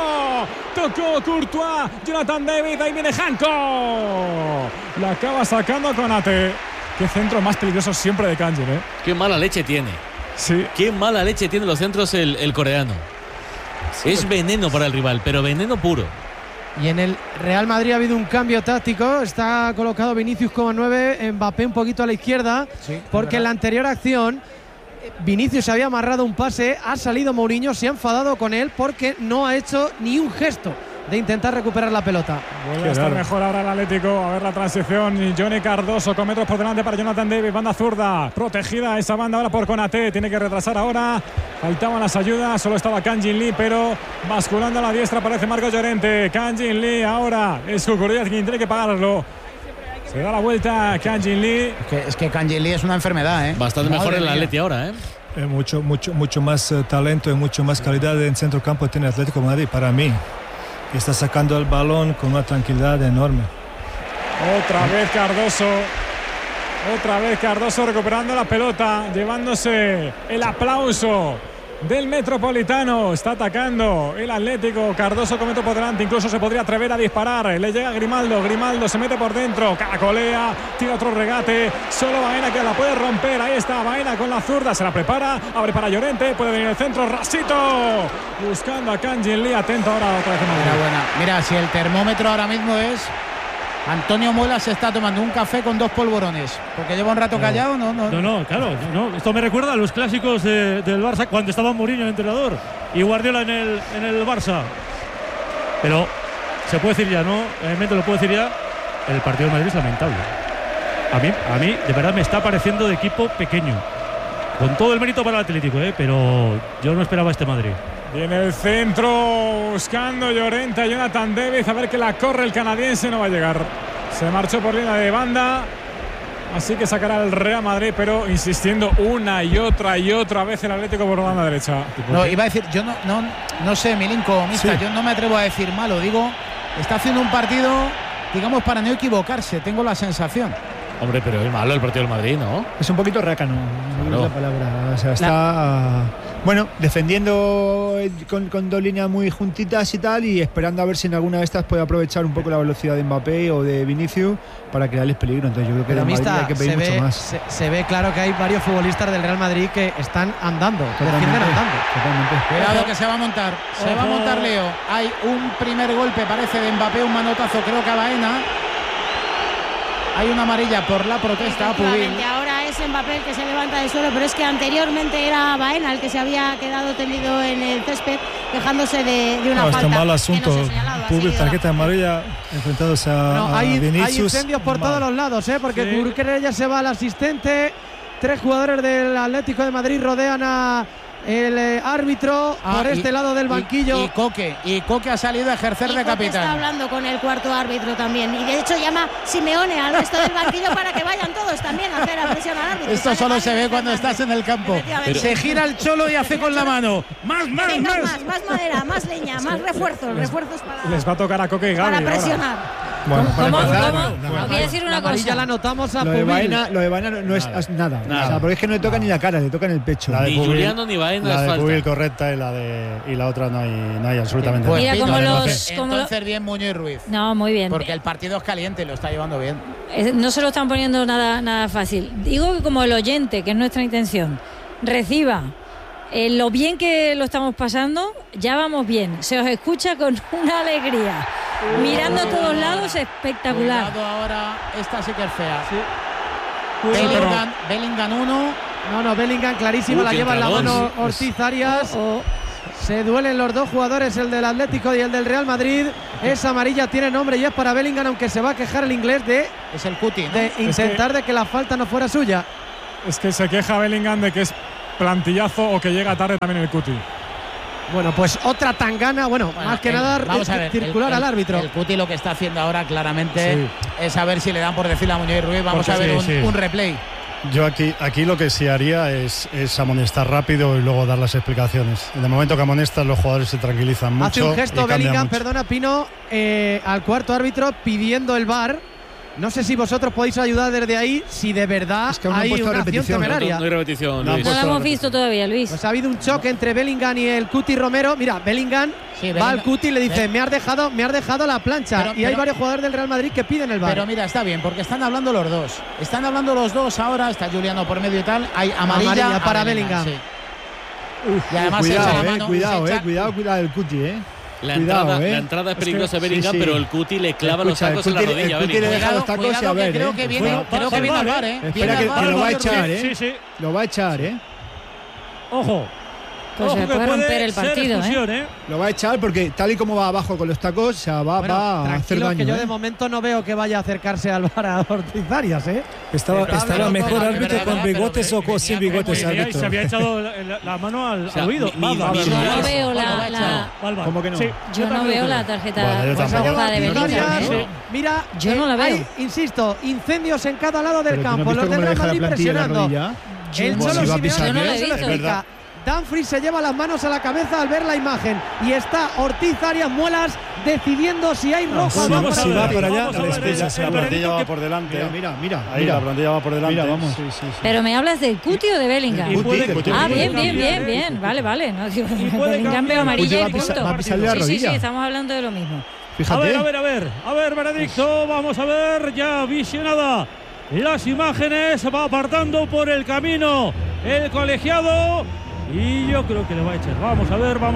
Speaker 6: Tocó Courtois, Jonathan David, ahí viene Janko. La acaba sacando Konate. Qué centro más peligroso siempre de Kangin, ¿eh?
Speaker 9: Qué mala leche tiene.
Speaker 6: Sí.
Speaker 9: Qué mala leche tiene los centros el coreano. Sí, es veneno para el rival, pero veneno puro.
Speaker 3: Y en el Real Madrid ha habido un cambio táctico. Está colocado Vinicius como 9, Mbappé un poquito a la izquierda, sí, porque en la anterior acción Vinicius se había amarrado un pase, ha salido Mourinho, se ha enfadado con él porque no ha hecho ni un gesto de intentar recuperar la pelota.
Speaker 6: Vuelve a estar mejor ahora el Atlético. A ver la transición. Johnny Cardoso con metros por delante para Jonathan David. Banda zurda. Protegida esa banda ahora por Konate. Tiene que retrasar ahora. Faltaban las ayudas. Solo estaba Kangin Lee, pero basculando a la diestra aparece Marcos Llorente. Kangin Lee ahora. Es Cucurella quien tiene que pagarlo. Se da la vuelta Kangin Lee.
Speaker 4: Es que Kangin Lee es una enfermedad, ¿eh?
Speaker 9: Bastante mejor el Atleti ahora, ¿eh?
Speaker 5: Mucho más talento y mucho más calidad en centro campo tiene Atlético de Madrid para mí. Está sacando el balón con una tranquilidad enorme.
Speaker 6: Otra vez Cardoso recuperando la pelota, llevándose el aplauso del Metropolitano. Está atacando el Atlético. Cardoso con metro por delante, incluso se podría atrever a disparar. Le llega Grimaldo se mete por dentro, caracolea, tira otro regate. Solo Baena que la puede romper. Ahí está Baena con la zurda, se la prepara, abre para Llorente, puede venir el centro, Rasito buscando a Kangin Lee. Atento ahora otra vez.
Speaker 4: Mira, si el termómetro ahora mismo es Antonio Muela, se está tomando un café con 2 polvorones porque lleva un rato callado.
Speaker 2: Claro. Esto me recuerda a los clásicos del Barça cuando estaba Mourinho el entrenador y Guardiola en el Barça. Pero se puede decir ya, ¿no? Realmente lo puedo decir ya. El partido de Madrid es lamentable. A mí de verdad me está pareciendo de equipo pequeño. Con todo el mérito para el Atlético, pero yo no esperaba este Madrid.
Speaker 6: Viene el centro buscando Llorente a Jonathan David, a ver que la corre el canadiense, no va a llegar. Se marchó por línea de banda, así que sacará el Real Madrid, pero insistiendo una y otra vez el Atlético por la banda derecha.
Speaker 4: No, iba a decir, yo no sé, Milinko, Mista, yo no me atrevo a decir malo, digo, está haciendo un partido, digamos, para no equivocarse, tengo la sensación.
Speaker 9: Hombre, pero es malo el partido del Madrid, ¿no?
Speaker 7: Es un poquito rácano, no es la palabra. O sea, está defendiendo con 2 líneas muy juntitas y tal, y esperando a ver si en alguna de estas puede aprovechar un poco la velocidad de Mbappé o de Vinicius para crearles peligro. Entonces yo creo que de Madrid hay que pedir mucho más.
Speaker 3: Se ve claro que hay varios futbolistas del Real Madrid que están andando, defienden andando.
Speaker 4: Totalmente. Cuidado que se va a montar. Se va a montar Leo. Hay un primer golpe, parece, de Mbappé, un manotazo, creo que a Baena. Hay una amarilla por la protesta a Pubil.
Speaker 10: Ahora es Mbappé el que se levanta del suelo, pero es que anteriormente era Baena el que se había quedado tendido en el césped, quejándose de una falta.
Speaker 5: Está mal asunto. Pubil, tarjeta amarilla, enfrentándose a Vinicius.
Speaker 3: Hay incendios por todos los lados, porque Cucurella se va al asistente. 3 jugadores del Atlético de Madrid rodean a el árbitro por este lado del banquillo.
Speaker 4: Y Coque ha salido a ejercer de capitán.
Speaker 10: Está hablando con el cuarto árbitro también, y de hecho llama Simeone al resto del banquillo para que vayan todos también a hacer la presión al árbitro.
Speaker 4: Esto solo se ve cuando estás en el campo. Se gira el cholo y hace con la mano. Más
Speaker 10: madera, más leña, más refuerzos para.
Speaker 6: Les va a tocar a Coque y Gavi
Speaker 10: para presionar.
Speaker 3: Bueno,
Speaker 1: voy a decir una cosa.
Speaker 3: Ya la notamos a
Speaker 7: lo de Baena no es nada. O sea, porque es que no le toca ni la cara, le toca en el pecho.
Speaker 9: Ni Juliano ni Baena.
Speaker 8: La de Pubil correcta y la otra no hay absolutamente nada.
Speaker 1: Mira como
Speaker 4: Entonces bien Muñoz y Ruiz.
Speaker 1: No, muy bien.
Speaker 4: Porque el partido es caliente y lo está llevando bien.
Speaker 1: No se lo están poniendo nada fácil. Digo que como el oyente, que es nuestra intención, reciba lo bien que lo estamos pasando, ya vamos bien. Se os escucha con una alegría. Mirando a todos lados, espectacular.
Speaker 4: Cuidado ahora, esta sí que es fea.
Speaker 3: Sí.
Speaker 4: Bellingham 1.
Speaker 3: No, Bellingham clarísima, la lleva en la mano Ortiz Arias. Se duelen los dos jugadores, el del Atlético y el del Real Madrid. Esa amarilla tiene nombre y es para Bellingham, aunque se va a quejar el inglés de
Speaker 4: el Cuti, ¿no?
Speaker 3: De intentar de que la falta no fuera suya.
Speaker 6: Es que se queja Bellingham de que es plantillazo o que llega tarde también el Cuti.
Speaker 3: Bueno, pues otra tangana, más que nada
Speaker 4: vamos a ver,
Speaker 3: circular al árbitro.
Speaker 4: El Cuti lo que está haciendo ahora claramente es a ver si le dan por decirle a Muñoz Ruiz. Vamos a ver un replay.
Speaker 8: Yo aquí lo que sí haría es amonestar rápido y luego dar las explicaciones. En el momento que amonestas, los jugadores se tranquilizan mucho.
Speaker 3: Hace un gesto Bellingham,
Speaker 8: mucho.
Speaker 3: perdona Pino, al cuarto árbitro pidiendo el VAR. No sé si vosotros podéis ayudar desde ahí, si de verdad hay una acción temeraria.
Speaker 9: No hay repetición,
Speaker 1: Luis. No la hemos visto todavía, Luis.
Speaker 3: Pues ha habido un choque entre Bellingham y el Cuti Romero. Mira, Bellingham va al Cuti y le dice, me has dejado la plancha. Hay varios jugadores del Real Madrid que piden el VAR.
Speaker 4: Pero mira, está bien, porque están hablando los dos. Están hablando los dos ahora, está Juliano por medio y tal. Hay amarilla
Speaker 3: para Bellingham.
Speaker 4: Sí. Y además
Speaker 7: cuidado el Cuti,
Speaker 9: La entrada es peligrosa de Bellingham, pero el Cuti le clava los tacos en la rodilla.
Speaker 7: El Cuti le deja los tacos y a ver.
Speaker 4: Creo que viene el VAR,
Speaker 7: Espera que lo va a echar, Lo va a echar,
Speaker 3: Ojo.
Speaker 1: Pues se puede romper el partido,
Speaker 7: Lo va a echar porque tal y como va abajo con los tacos, va a hacer daño.
Speaker 3: Que yo de momento no veo que vaya a acercarse al VAR a Ortiz Arias,
Speaker 5: Estaba mejor árbitro con bigotes o sin bigotes.
Speaker 2: Se había echado la mano al oído.
Speaker 1: Yo no veo
Speaker 7: ¿Cómo que no?
Speaker 1: Yo no veo la tarjeta roja de Bellingham.
Speaker 3: Mira,
Speaker 1: yo no la veo.
Speaker 3: Insisto, incendios en cada lado del campo. Los del Real Madrid presionando. El Cholo Simeone se lo explica. Dumfries se lleva las manos a la cabeza al ver la imagen y está Ortiz Arias Muelas decidiendo si hay roja o no.
Speaker 5: Si va para allá,
Speaker 8: la plantilla va por delante.
Speaker 7: Mira.
Speaker 8: La plantilla va por delante.
Speaker 7: Vamos.
Speaker 1: Pero me hablas del Cuti o de Bellingham. Bien. Vale. No, digo, Bellingham veo amarilla y punto.
Speaker 7: Va a pisarle la rodilla.
Speaker 1: Sí, estamos hablando de lo mismo.
Speaker 2: Fíjate. A ver, Benedicto, vamos a ver, ya visionada las imágenes, va apartando por el camino el colegiado. Y yo creo que le va a echar. Vamos a ver.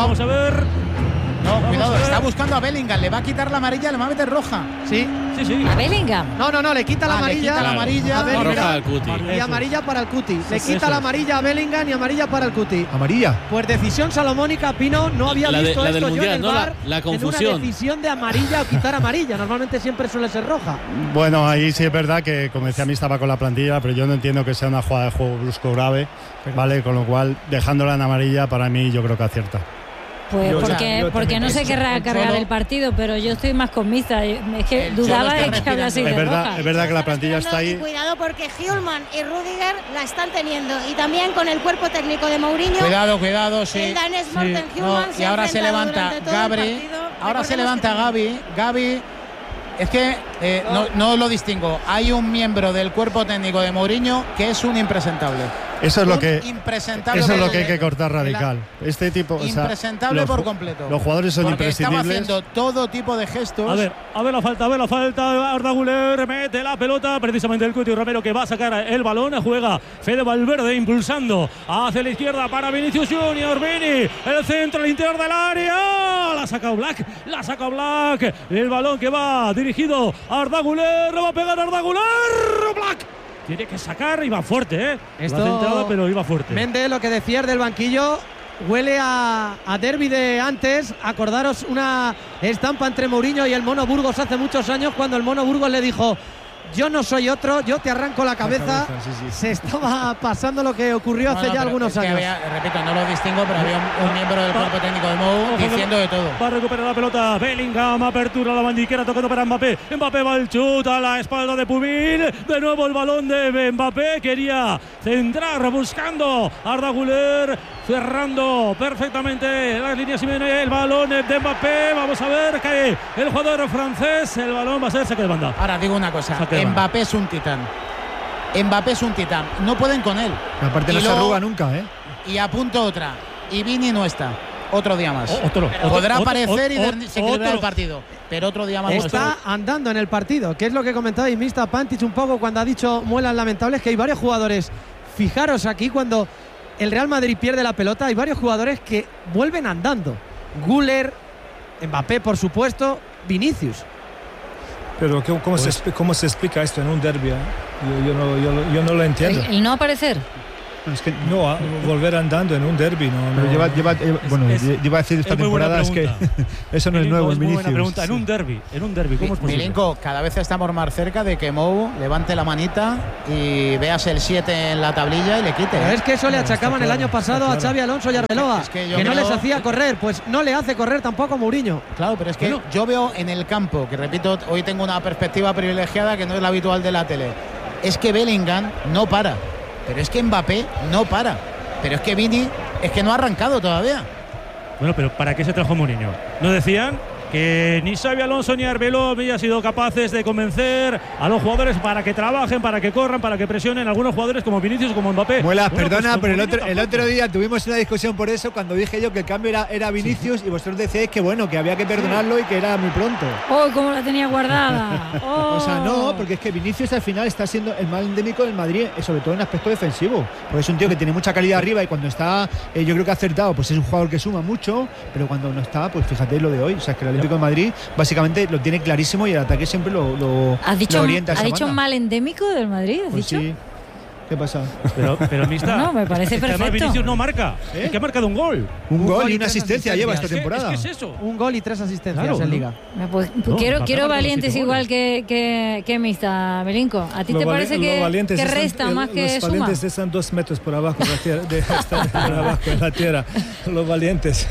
Speaker 4: No, cuidado, está buscando a Bellingham. Le va a quitar la amarilla, le va a meter roja.
Speaker 3: Sí.
Speaker 1: ¿A Bellingham?
Speaker 3: No, le quita la amarilla.
Speaker 4: A Bellingham.
Speaker 9: Roja al Cuti.
Speaker 3: Y amarilla para el Cuti. Le quita la amarilla a Bellingham y amarilla para el Cuti.
Speaker 7: ¿Amarilla?
Speaker 3: Pues decisión salomónica, Pino. No había visto esto yo en el VAR.
Speaker 9: La confusión.
Speaker 3: En una decisión de amarilla o quitar amarilla. Normalmente siempre suele ser roja.
Speaker 8: Bueno, ahí sí es verdad que, como decía, a mí estaba con la plantilla, pero yo no entiendo que sea una jugada de juego brusco grave, ¿vale? Con lo cual, dejándola en amarilla, para mí yo creo que acierta.
Speaker 1: Pues porque no se querrá cargar el partido, pero yo estoy más con Misa. Es que dudaba de que hablase de roja.
Speaker 8: Es verdad que la plantilla está ahí.
Speaker 10: Cuidado porque Hjulman y Rudiger la están teniendo. Y también con el cuerpo técnico de Mourinho.
Speaker 4: Cuidado, sí.
Speaker 10: El danés Morten Hjulman
Speaker 4: y ahora se levanta Gabri. Ahora se levanta Gavi. Es que no lo distingo. Hay un miembro del cuerpo técnico de Mourinho que es un impresentable.
Speaker 8: Eso es lo que hay que cortar radical. Este tipo,
Speaker 4: impresentable por completo.
Speaker 8: Los jugadores son imprescindibles.
Speaker 4: Estaba haciendo todo tipo de gestos.
Speaker 2: A ver la falta. Arda Güler mete la pelota, precisamente el Cuti Romero que va a sacar el balón. Juega Fede Valverde impulsando hacia la izquierda para Vinicius Junior. Vini, el centro, el interior del área. La saca Black. El balón que va dirigido a Arda Güler. Va a pegar Arda Güler. Black. Tiene que sacar y va fuerte,
Speaker 3: Esto,
Speaker 2: va centrado, pero iba fuerte.
Speaker 3: Méndez, lo que decías del banquillo, huele a derbi de antes. Acordaros una estampa entre Mourinho y el Mono Burgos hace muchos años, cuando el Mono Burgos le dijo: yo no soy otro, yo te arranco la cabeza. Se estaba pasando lo que ocurrió hace ya algunos años.
Speaker 4: Repito, no lo distingo, pero había un miembro del cuerpo técnico de Mou diciendo de todo.
Speaker 2: Va a recuperar la pelota Bellingham, apertura la bandiquera, tocando para Mbappé. Mbappé va al chut a la espalda de Pubil. De nuevo el balón de Mbappé. Quería centrar, buscando Arda Güler, cerrando perfectamente las líneas y viene el balón de Mbappé. Vamos a ver, cae el jugador francés. El balón va a ser saque de banda.
Speaker 4: Ahora digo una cosa. Mbappé es un titán. No pueden con él.
Speaker 7: Aparte no se arruga nunca,
Speaker 4: Y apunto otra. Y Vini no está. Otro día más. Podrá aparecer y desequilibrar el partido. Pero otro día más.
Speaker 3: Está andando en el partido. Que es lo que comentabais, Mista Pantic, un poco cuando ha dicho muelas lamentables, que hay varios jugadores. Fijaros aquí cuando el Real Madrid pierde la pelota, hay varios jugadores que vuelven andando. Güler, Mbappé, por supuesto, Vinicius.
Speaker 5: Pero ¿cómo se explica esto en un derbi? Yo no lo entiendo.
Speaker 1: ¿El no aparecer?
Speaker 7: Es que
Speaker 5: no, volver andando en un derbi.
Speaker 7: Lleva a decir esta temporada es que eso no es nuevo en Vinicius.
Speaker 2: Buena pregunta. En un derbi, ¿cómo es posible?
Speaker 4: Milenko, cada vez estamos más cerca de que Mou levante la manita y veas el 7 en la tablilla y le quite.
Speaker 3: Pero es que eso le achacaban el año pasado a Xabi Alonso y Arbeloa, que no les hacía correr, pues no le hace correr tampoco Mourinho.
Speaker 4: Claro, pero es que yo veo en el campo, que repito, hoy tengo una perspectiva privilegiada que no es la habitual de la tele, es que Bellingham no para. Pero es que Mbappé no para. Pero es que Vini es que no ha arrancado todavía.
Speaker 2: Bueno, pero ¿para qué se trajo Mourinho? ¿No decían que ni Xabi Alonso ni Arbeloa habían sido capaces de convencer a los jugadores para que trabajen, para que corran, para que presionen a algunos jugadores como Vinicius, como Mbappé?
Speaker 7: Muelas, perdona, pero el otro día tuvimos una discusión por eso cuando dije yo que el cambio era Vinicius y vosotros decíais que bueno, que había que perdonarlo y que era muy pronto.
Speaker 1: ¡Oh, cómo la tenía guardada! Oh.
Speaker 7: O sea, no, porque es que Vinicius al final está siendo el mal endémico del Madrid, sobre todo en aspecto defensivo. Porque es un tío que tiene mucha calidad arriba y cuando está, yo creo que ha acertado, pues es un jugador que suma mucho, pero cuando no está, pues fíjate lo de hoy. O sea, es que el Atlético de Madrid básicamente lo tiene clarísimo y el ataque siempre lo orienta a esa
Speaker 1: ¿Has dicho
Speaker 7: banda.
Speaker 1: Mal endémico del Madrid? ¿Has dicho?
Speaker 7: Sí. ¿Qué pasa?
Speaker 2: Pero mixta.
Speaker 1: No, me parece perfecto.
Speaker 2: Además Vinicius no marca. Es que ha marcado un gol.
Speaker 7: Un gol y una asistencia lleva esta temporada.
Speaker 2: ¿Qué es eso?
Speaker 3: Un gol y 3 asistencias
Speaker 2: Claro,
Speaker 3: en Liga.
Speaker 1: Pues quiero valientes igual que Mista, Belinco. ¿A ti te parece que resta más que suma?
Speaker 5: Los valientes están 2 metros por abajo de la tierra, están por abajo en la tierra. Los valientes.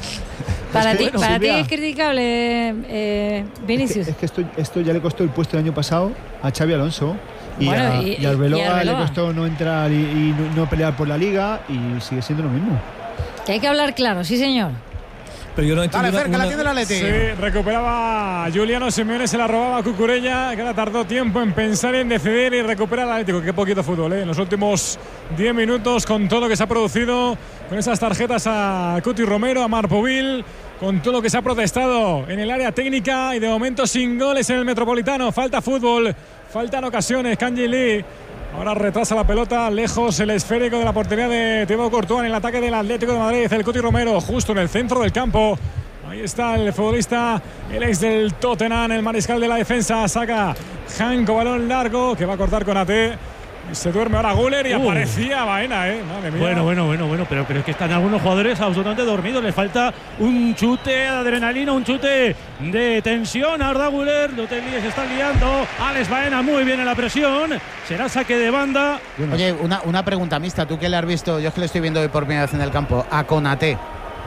Speaker 1: Para ti es criticable Vinicius.
Speaker 7: Es que esto ya le costó el puesto el año pasado a Xabi Alonso. Y a Arbeloa le costó no entrar y no pelear por la Liga y sigue siendo lo mismo.
Speaker 1: Que hay que hablar claro, sí señor.
Speaker 5: Pero yo no entiendo.
Speaker 4: Dale, cerca, la tiene el Atleti.
Speaker 6: Sí, recuperaba Juliano Simeone, se la robaba a Cucurella, que ahora tardó tiempo en pensar, en decidir y recuperar el Atlético. Qué poquito fútbol, en los últimos 10 minutos, con todo lo que se ha producido, con esas tarjetas a Cuti Romero, a Marpovil, con todo lo que se ha protestado en el área técnica y de momento sin goles en el Metropolitano. Falta fútbol, faltan ocasiones. Kanji Lee ahora retrasa la pelota, lejos el esférico de la portería de Thibaut Courtois en el ataque del Atlético de Madrid. El Cuti Romero justo en el centro del campo. Ahí está el futbolista, el ex del Tottenham, el mariscal de la defensa. Saca Janko, balón largo que va a cortar con AT. Se duerme ahora Güler y aparecía Baena, madre mía.
Speaker 2: Bueno, pero es que están algunos jugadores absolutamente dormidos. Les falta un chute de adrenalina, un chute de tensión. Arda Güler, Lotelí se está liando. Alex Baena muy bien en la presión. Será saque de banda.
Speaker 4: Oye, una pregunta mixta. Tú que le has visto, yo es que le estoy viendo hoy por primera vez en el campo, a Konaté.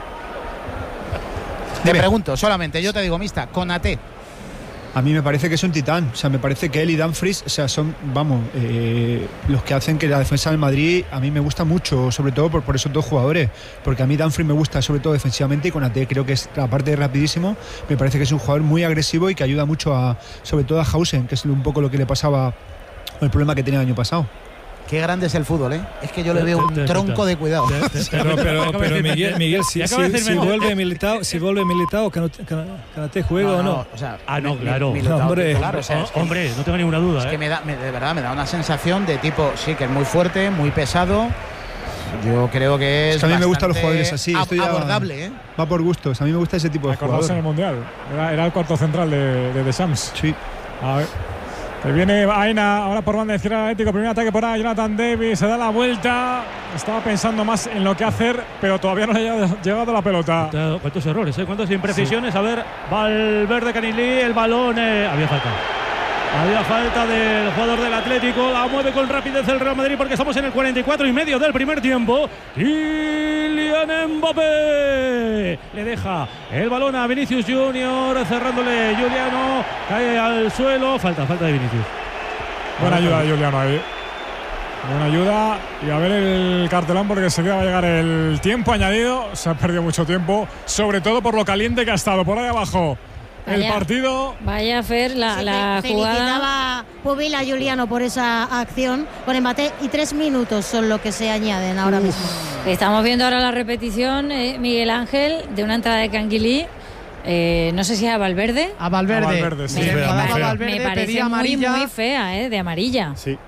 Speaker 4: Te pregunto, solamente, yo te digo mixta, Konaté.
Speaker 7: A mí me parece que es un titán. O sea, me parece que él y Dumfries, o sea, son, los que hacen que la defensa del Madrid a mí me gusta mucho, sobre todo por esos dos jugadores. Porque a mí Dumfries me gusta sobre todo defensivamente y Konaté creo que es, aparte de rapidísimo, me parece que es un jugador muy agresivo y que ayuda mucho sobre todo a Hausen, que es un poco lo que le pasaba, el problema que tenía el año pasado.
Speaker 4: Qué grande es el fútbol, Es que yo le veo un tronco de cuidado.
Speaker 5: Pero Miguel, si vuelve Militao, Konaté juega o no.
Speaker 4: O sea,
Speaker 2: no, claro.
Speaker 4: Hombre,
Speaker 2: no tengo ninguna duda.
Speaker 4: Es que de verdad me da una sensación de tipo, sí, que es muy fuerte, muy pesado. Yo creo que es
Speaker 7: a mí me gustan los jugadores así.
Speaker 4: Abordable,
Speaker 7: Va por gustos. A mí me gusta ese tipo de jugadores.
Speaker 6: En el Mundial. Era el cuarto central de Shams.
Speaker 7: Sí.
Speaker 6: A ver. Que viene Baena ahora por banda izquierda Atlético. Primer ataque por ahí. Jonathan Davis se da la vuelta. Estaba pensando más en lo que hacer, pero todavía no le ha llegado la pelota.
Speaker 2: ¿Cuántos errores? ¿Cuántas imprecisiones? Sí. A ver, Valverde, Canilí, el balón. Había falta del jugador del Atlético. La mueve con rapidez el Real Madrid porque estamos en el 44 y medio del primer tiempo. Kylian Mbappé le deja el balón a Vinicius Junior, cerrándole Juliano, cae al suelo. Falta de Vinicius.
Speaker 6: Buena ayuda de Juliano ahí. Buena ayuda. Y a ver el cartelón porque se va a llegar el tiempo añadido. Se ha perdido mucho tiempo, sobre todo por lo caliente que ha estado por ahí abajo. El partido.
Speaker 1: Vaya a Fer, la jugada.
Speaker 10: Felicitaba Pubil a Juliano por esa acción con Mbappé y 3 minutos son lo que se añaden ahora mismo.
Speaker 1: Estamos viendo ahora la repetición, Miguel Ángel, de una entrada de Canguilí. No sé si es a Valverde.
Speaker 3: A Valverde,
Speaker 6: sí.
Speaker 3: Me
Speaker 1: parece muy fea, de amarilla.
Speaker 8: Sí.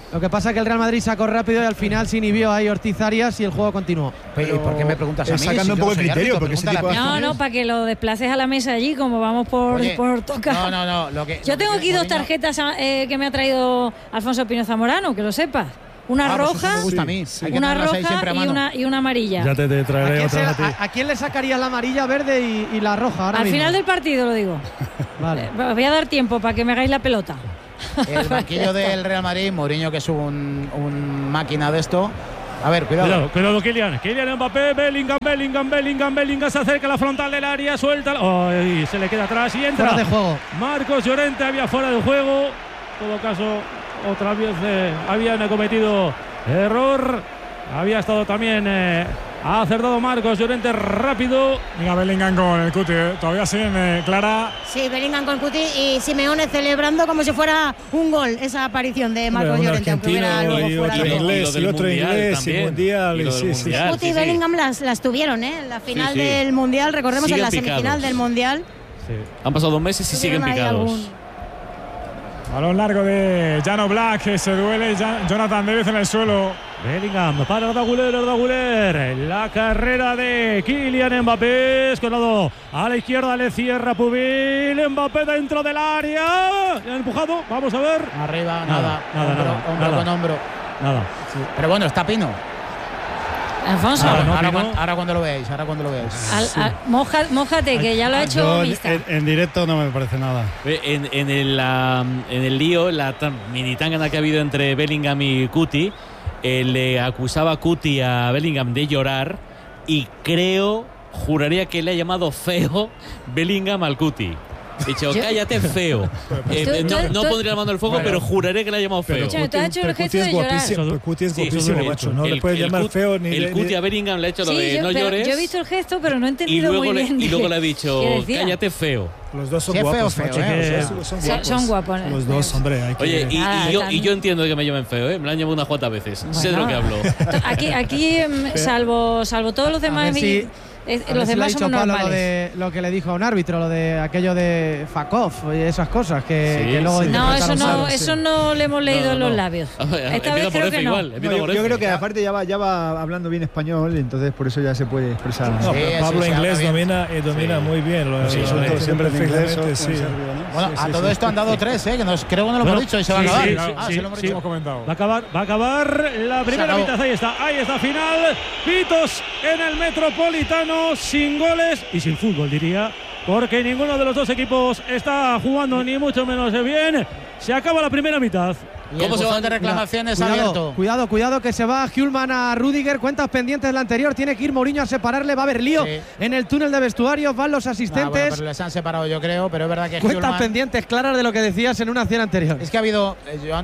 Speaker 3: Lo que pasa es que el Real Madrid sacó rápido y al final se inhibió ahí Ortiz Arias y el juego continuó.
Speaker 4: Pero ¿y por qué me preguntas a mí?
Speaker 7: Sacando un poco el criterio, porque ese tipo de
Speaker 1: No, para que lo desplaces a la mesa allí, como vamos por tocar.
Speaker 4: No.
Speaker 1: Yo tengo aquí 2 tarjetas que me ha traído Alfonso Pino Zamorano, que lo sepas. Una roja,
Speaker 4: me gusta a mí.
Speaker 1: una roja y una amarilla.
Speaker 5: Ya te traeré otra
Speaker 3: ¿A quién le sacaría la amarilla, verde y la roja ahora
Speaker 1: Al
Speaker 3: mismo?
Speaker 1: final del partido lo digo.
Speaker 3: Vale.
Speaker 1: Os voy a dar tiempo para que me hagáis la pelota.
Speaker 4: El banquillo del Real Madrid, Mourinho, que es un máquina de esto. A ver, cuidado.
Speaker 2: Cuidado, Kylian Mbappé, Bellingham se acerca a la frontal del área, suelta. Y se le queda atrás y entra.
Speaker 3: Fuera de juego.
Speaker 2: Marcos Llorente había fuera de juego. En todo caso, otra vez habían cometido error. Había estado también ha acertado Marcos Llorente rápido.
Speaker 6: Mira Bellingham con el Cuti, todavía siguen Clara.
Speaker 10: Sí, Bellingham con Cuti y Simeone celebrando como si fuera un gol esa aparición de Marcos Llorente, aunque hubiera luego fuera de
Speaker 5: inglés, y otro inglés, y mundial.
Speaker 10: Cuti y Bellingham las tuvieron, en la final del Mundial, recordemos siguen en la semifinal del Mundial.
Speaker 9: Sí. Han pasado 2 meses y siguen picados.
Speaker 6: Balón largo de Jan Oblak, que se duele Jonathan David en el suelo.
Speaker 2: Bellingham para Arda Güler. La carrera de Kylian Mbappé. Escolado a la izquierda, le cierra Pubil. Mbappé dentro del área. Empujado, vamos a ver.
Speaker 4: Arriba, nada. Hombro con hombro.
Speaker 2: Nada.
Speaker 4: Sí. Pero bueno, está Pino.
Speaker 1: Alfonso.
Speaker 4: Ahora cuando lo veáis.
Speaker 1: Mójate, que ya lo ha hecho
Speaker 8: en directo no me parece nada.
Speaker 9: En el lío, la mini tangana que ha habido entre Bellingham y Cuti, le acusaba Cuti a Bellingham de llorar y juraría que le ha llamado feo Bellingham al Cuti. Dicho, cállate, feo. No pondría la mano al fuego, pero juraré que le ha llamado feo.
Speaker 5: Cuti es guapísimo, macho. No le puedes llamar feo ni.
Speaker 9: El Cuti a Bellingham le ha hecho lo de no llores.
Speaker 1: Yo he visto el gesto, pero no he entendido muy bien.
Speaker 9: Y luego le ha dicho, cállate, feo.
Speaker 5: Los dos son guapos, macho.
Speaker 1: Son guapos.
Speaker 5: Los dos, hombre.
Speaker 9: Oye, y yo entiendo que me llamen feo, Me lo han llamado unas cuantas veces. Sé de lo que hablo.
Speaker 1: Aquí salvo todos los demás. Los demás son normales.
Speaker 3: Lo que le dijo a un árbitro, lo de aquello de Fakov y esas cosas que luego
Speaker 1: eso no le hemos leído en los labios. Esta vez creo que no.
Speaker 7: Yo creo que aparte ya va hablando bien español, entonces por eso ya se puede expresar.
Speaker 5: Pablo inglés domina muy bien.
Speaker 8: Siempre en inglés.
Speaker 4: Bueno, a todo esto han dado 3, que creo que no lo hemos dicho y se va a acabar.
Speaker 6: Sí, lo hemos comentado.
Speaker 2: Va a acabar la primera mitad. Ahí está, final. Pitos en el Metropolitano. Sin goles y sin fútbol, diría, porque ninguno de los dos equipos está jugando ni mucho menos bien. Se acaba la primera mitad.
Speaker 4: ¿Cómo se van de reclamaciones abierto?
Speaker 3: Cuidado que se va Hjulman a Rudiger, cuentas pendientes de la anterior, tiene que ir Mourinho a separarle, va a haber lío en el túnel de vestuarios, van los asistentes.
Speaker 4: Pero les han separado, yo creo, pero es verdad que
Speaker 3: cuentas pendientes claras de lo que decías en una acción anterior.
Speaker 4: Es que ha habido,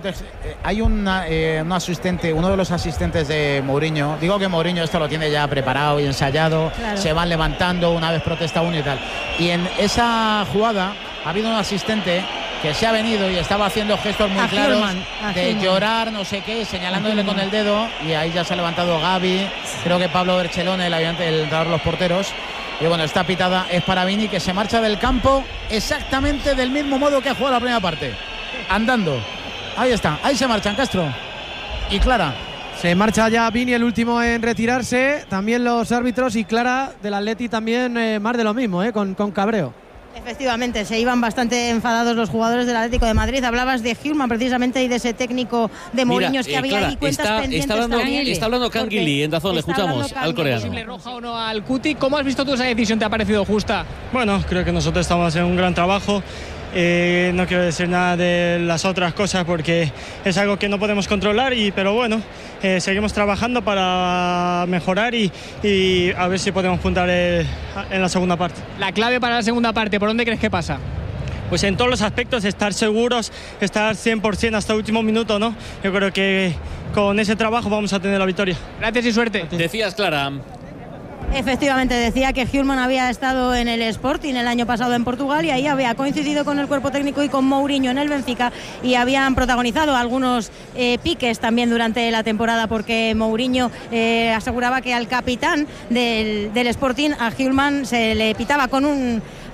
Speaker 4: hay un asistente, uno de los asistentes de Mourinho, digo que Mourinho esto lo tiene ya preparado y ensayado, se van levantando una vez protesta uno y tal. Y en esa jugada ha habido un asistente que se ha venido y estaba haciendo gestos muy claros de llorar, no sé qué, señalándole con el dedo, y ahí ya se ha levantado Gavi, creo que Pablo Berchelone, el entrenador de los porteros. Y bueno, esta pitada es para Vini, que se marcha del campo exactamente del mismo modo que ha jugado la primera parte, andando. Ahí está, ahí se marchan Castro y Clara.
Speaker 3: Se marcha ya Vini, el último en retirarse, también los árbitros, y Clara del Atleti también más de lo mismo, con cabreo.
Speaker 10: Efectivamente, se iban bastante enfadados los jugadores del Atlético de Madrid. Hablabas de Hjulman precisamente y de ese técnico de Mourinho, que había ahí cuentas pendientes también.
Speaker 9: Está hablando Kangili en Dazón, le escuchamos al coreano.
Speaker 11: ¿Posible roja o no al Cuti? ¿Cómo has visto tú esa decisión? ¿Te ha parecido justa?
Speaker 12: Bueno, creo que nosotros estamos haciendo un gran trabajo. No quiero decir nada de las otras cosas porque es algo que no podemos controlar, pero bueno, seguimos trabajando para mejorar y a ver si podemos puntar en la segunda parte.
Speaker 11: La clave para la segunda parte, ¿por dónde crees que pasa?
Speaker 12: Pues en todos los aspectos, estar seguros, estar 100% hasta el último minuto, ¿no? Yo creo que con ese trabajo vamos a tener la victoria.
Speaker 11: Gracias y suerte.
Speaker 9: Decías, Clara.
Speaker 10: Efectivamente, decía que Hjulman había estado en el Sporting el año pasado en Portugal y ahí había coincidido con el cuerpo técnico y con Mourinho en el Benfica, y habían protagonizado algunos piques también durante la temporada, porque Mourinho aseguraba que al capitán del Sporting, a Hjulman, se le pitaba con un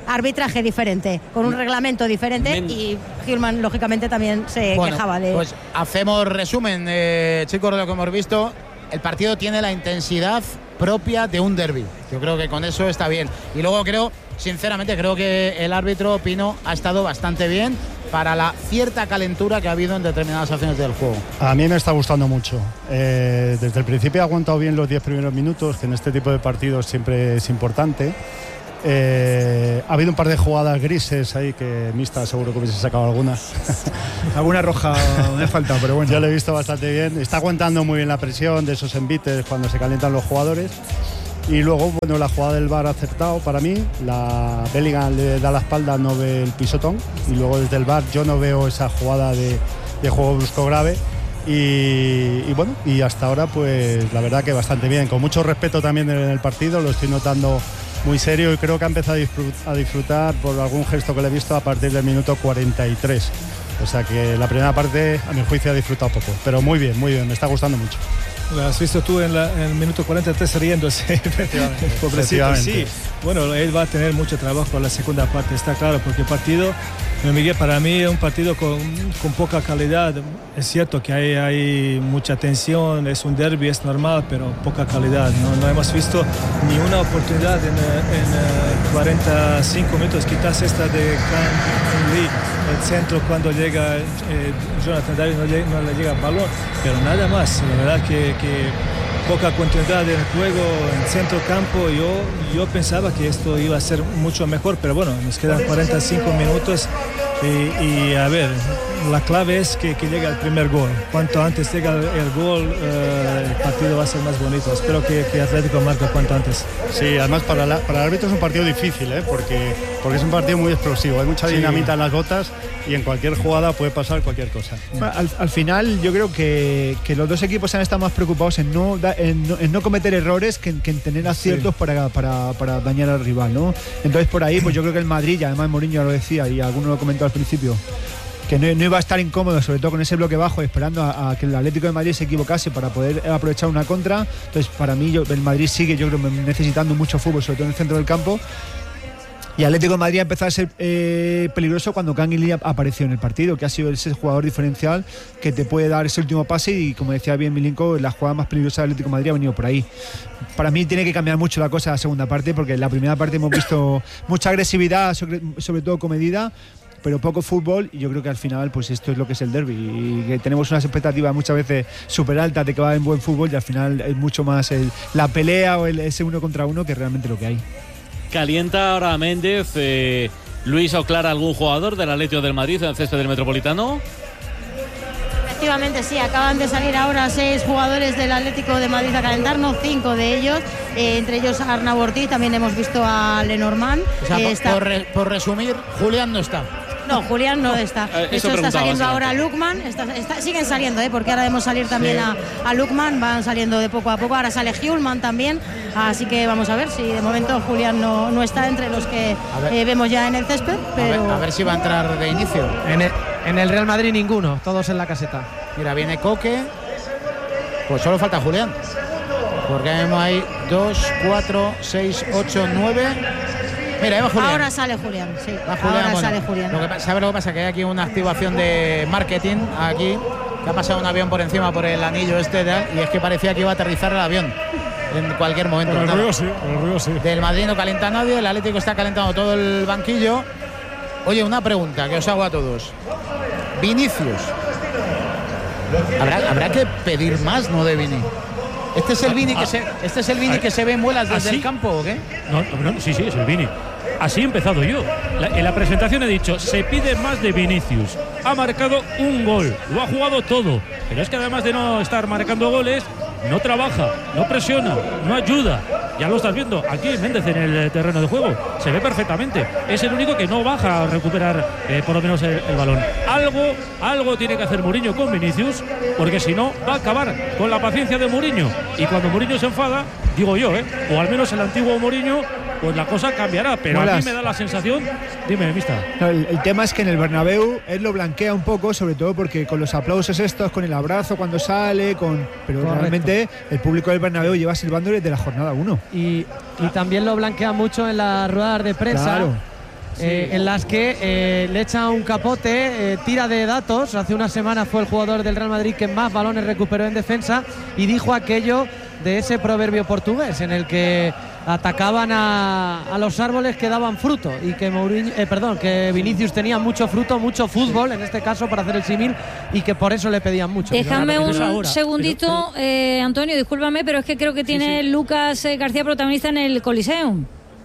Speaker 10: arbitraje diferente, con un reglamento diferente, y Hjulmand lógicamente también se quejaba de...
Speaker 4: Pues hacemos resumen, chicos, de lo que hemos visto. El partido tiene la intensidad propia de un derbi. Yo creo que con eso está bien. Y luego sinceramente creo que el árbitro Pino ha estado bastante bien para la cierta calentura que ha habido en determinadas acciones del juego.
Speaker 8: A mí me está gustando mucho. Desde el principio ha aguantado bien los 10 primeros minutos, que en este tipo de partidos siempre es importante. Ha habido un par de jugadas grises ahí que Mista seguro que hubiese sacado alguna.
Speaker 7: Alguna roja me ha faltado, pero bueno.
Speaker 8: Yo lo he visto bastante bien. Está aguantando muy bien la presión de esos envites cuando se calientan los jugadores. Y luego, bueno, la jugada del VAR ha acertado para mí. La Bellingham le da la espalda, no ve el pisotón. Y luego desde el VAR yo no veo esa jugada de juego brusco grave. Y bueno, y hasta ahora pues la verdad que bastante bien. Con mucho respeto también en el partido, lo estoy notando muy serio y creo que ha empezado a disfrutar por algún gesto que le he visto a partir del minuto 43. O sea que la primera parte, a mi juicio, ha disfrutado poco. Pero muy bien, me está gustando mucho.
Speaker 5: Lo has visto tú en el minuto 43 riéndose. Pobrecito, sí. Bueno, él va a tener mucho trabajo en la segunda parte, está claro, porque el partido, Miguel, para mí es un partido con poca calidad. Es cierto que hay mucha tensión, es un derbi, es normal, pero poca calidad. No hemos visto ni una oportunidad en 45 minutos, quizás esta de Kang Lee, el centro cuando llega Jonathan David no le llega el balón, pero nada más. La verdad que poca continuidad en el juego en centro campo. Yo pensaba que esto iba a ser mucho mejor, pero bueno, nos quedan 45 minutos y a ver, la clave es que llegue el primer gol. Cuanto antes llega el gol, el partido va a ser más bonito. Espero que Atlético marque cuanto antes.
Speaker 8: Sí, además para el árbitro es un partido difícil, porque es un partido muy explosivo. Hay mucha dinamita en las botas y en cualquier jugada puede pasar cualquier cosa.
Speaker 7: Al final yo creo que los dos equipos han estado más preocupados en no cometer errores que en tener aciertos para dañar al rival, ¿no? Entonces por ahí pues yo creo que el Madrid, y además Mourinho lo decía y alguno lo comentó al principio, que no iba a estar incómodo, sobre todo con ese bloque bajo, esperando a que el Atlético de Madrid se equivocase para poder aprovechar una contra. Entonces para mí el Madrid sigue, yo creo, necesitando mucho fútbol, sobre todo en el centro del campo. Y Atlético de Madrid ha empezado a ser peligroso cuando Kang Lee apareció en el partido, que ha sido ese jugador diferencial que te puede dar ese último pase y, como decía bien Milinko, la jugada más peligrosa del Atlético de Madrid ha venido por ahí. Para mí tiene que cambiar mucho la cosa en la segunda parte, porque en la primera parte hemos visto mucha agresividad, sobre todo comedida, pero poco fútbol, y yo creo que al final pues esto es lo que es el derbi, y que tenemos unas expectativas muchas veces súper altas de que va en buen fútbol, y al final es mucho más la pelea o ese uno contra uno que realmente lo que hay.
Speaker 9: Calienta ahora Méndez, Luis, o Clara, algún jugador del Atlético del Madrid en el césped del Metropolitano.
Speaker 10: Efectivamente, sí, acaban de salir ahora 6 jugadores del Atlético de Madrid a calentarnos, 5 de ellos, entre ellos Arnau Ortiz, también hemos visto a Lenormand.
Speaker 4: O sea, por resumir, Julián no está.
Speaker 10: No, Julián no está. De hecho, está saliendo ahora Lukman. Siguen saliendo, porque ahora debemos salir también a Lukman. Van saliendo de poco a poco. Ahora sale Hjulmand también. Así que vamos a ver si de momento Julián no está entre los que vemos ya en el césped. Pero...
Speaker 4: A ver si va a entrar de inicio.
Speaker 3: En el Real Madrid ninguno, todos en la caseta.
Speaker 4: Mira, viene Coque. Pues solo falta Julián. Porque vemos ahí 2, 4, 6, 8, 9... Mira, va Julián.
Speaker 10: Ahora sale Julián, sí. Sale Julián.
Speaker 4: ¿Sabes lo que pasa? Que hay aquí una activación de marketing aquí, que ha pasado un avión por encima por el anillo y es que parecía que iba a aterrizar el avión en cualquier momento.
Speaker 6: Pero el ruido sí.
Speaker 4: Del Madrid no calienta nadie, el Atlético está calentando todo el banquillo. Oye, una pregunta que os hago a todos. Vinicius. ¿Habrá que pedir más, no, de Vini? ¿Este es el Vini que se ve en muelas desde el campo o qué?
Speaker 2: No, sí, es el Vini. Así he empezado yo. En la presentación he dicho, se pide más de Vinicius. Ha marcado un gol, lo ha jugado todo. Pero es que además de no estar marcando goles, no trabaja, no presiona, no ayuda. Ya lo estás viendo aquí Méndez en el terreno de juego. Se ve perfectamente. Es el único que no baja a recuperar por lo menos el balón. Algo tiene que hacer Mourinho con Vinicius, porque si no va a acabar con la paciencia de Mourinho. Y cuando Mourinho se enfada, digo yo, o al menos el antiguo Mourinho, pues la cosa cambiará. Pero a mí me da la sensación... Dime, Mista.
Speaker 7: No, el tema es que en el Bernabéu él lo blanquea un poco, sobre todo porque con los aplausos estos, con el abrazo cuando sale, pero correcto, realmente el público del Bernabéu lleva silbando desde la jornada 1.
Speaker 3: Y también lo blanquea mucho en las ruedas de prensa.
Speaker 7: Claro.
Speaker 3: en las que le echa un capote, tira de datos. Hace una semana fue el jugador del Real Madrid que más balones recuperó en defensa y dijo aquello de ese proverbio portugués en el que atacaban a los árboles que daban fruto y que que Vinicius tenía mucho fruto, mucho fútbol en este caso para hacer el símil y que por eso le pedían mucho.
Speaker 1: Déjame un segundito, Antonio, discúlpame, pero es que creo que tiene Lucas García protagonista en el Coliseum.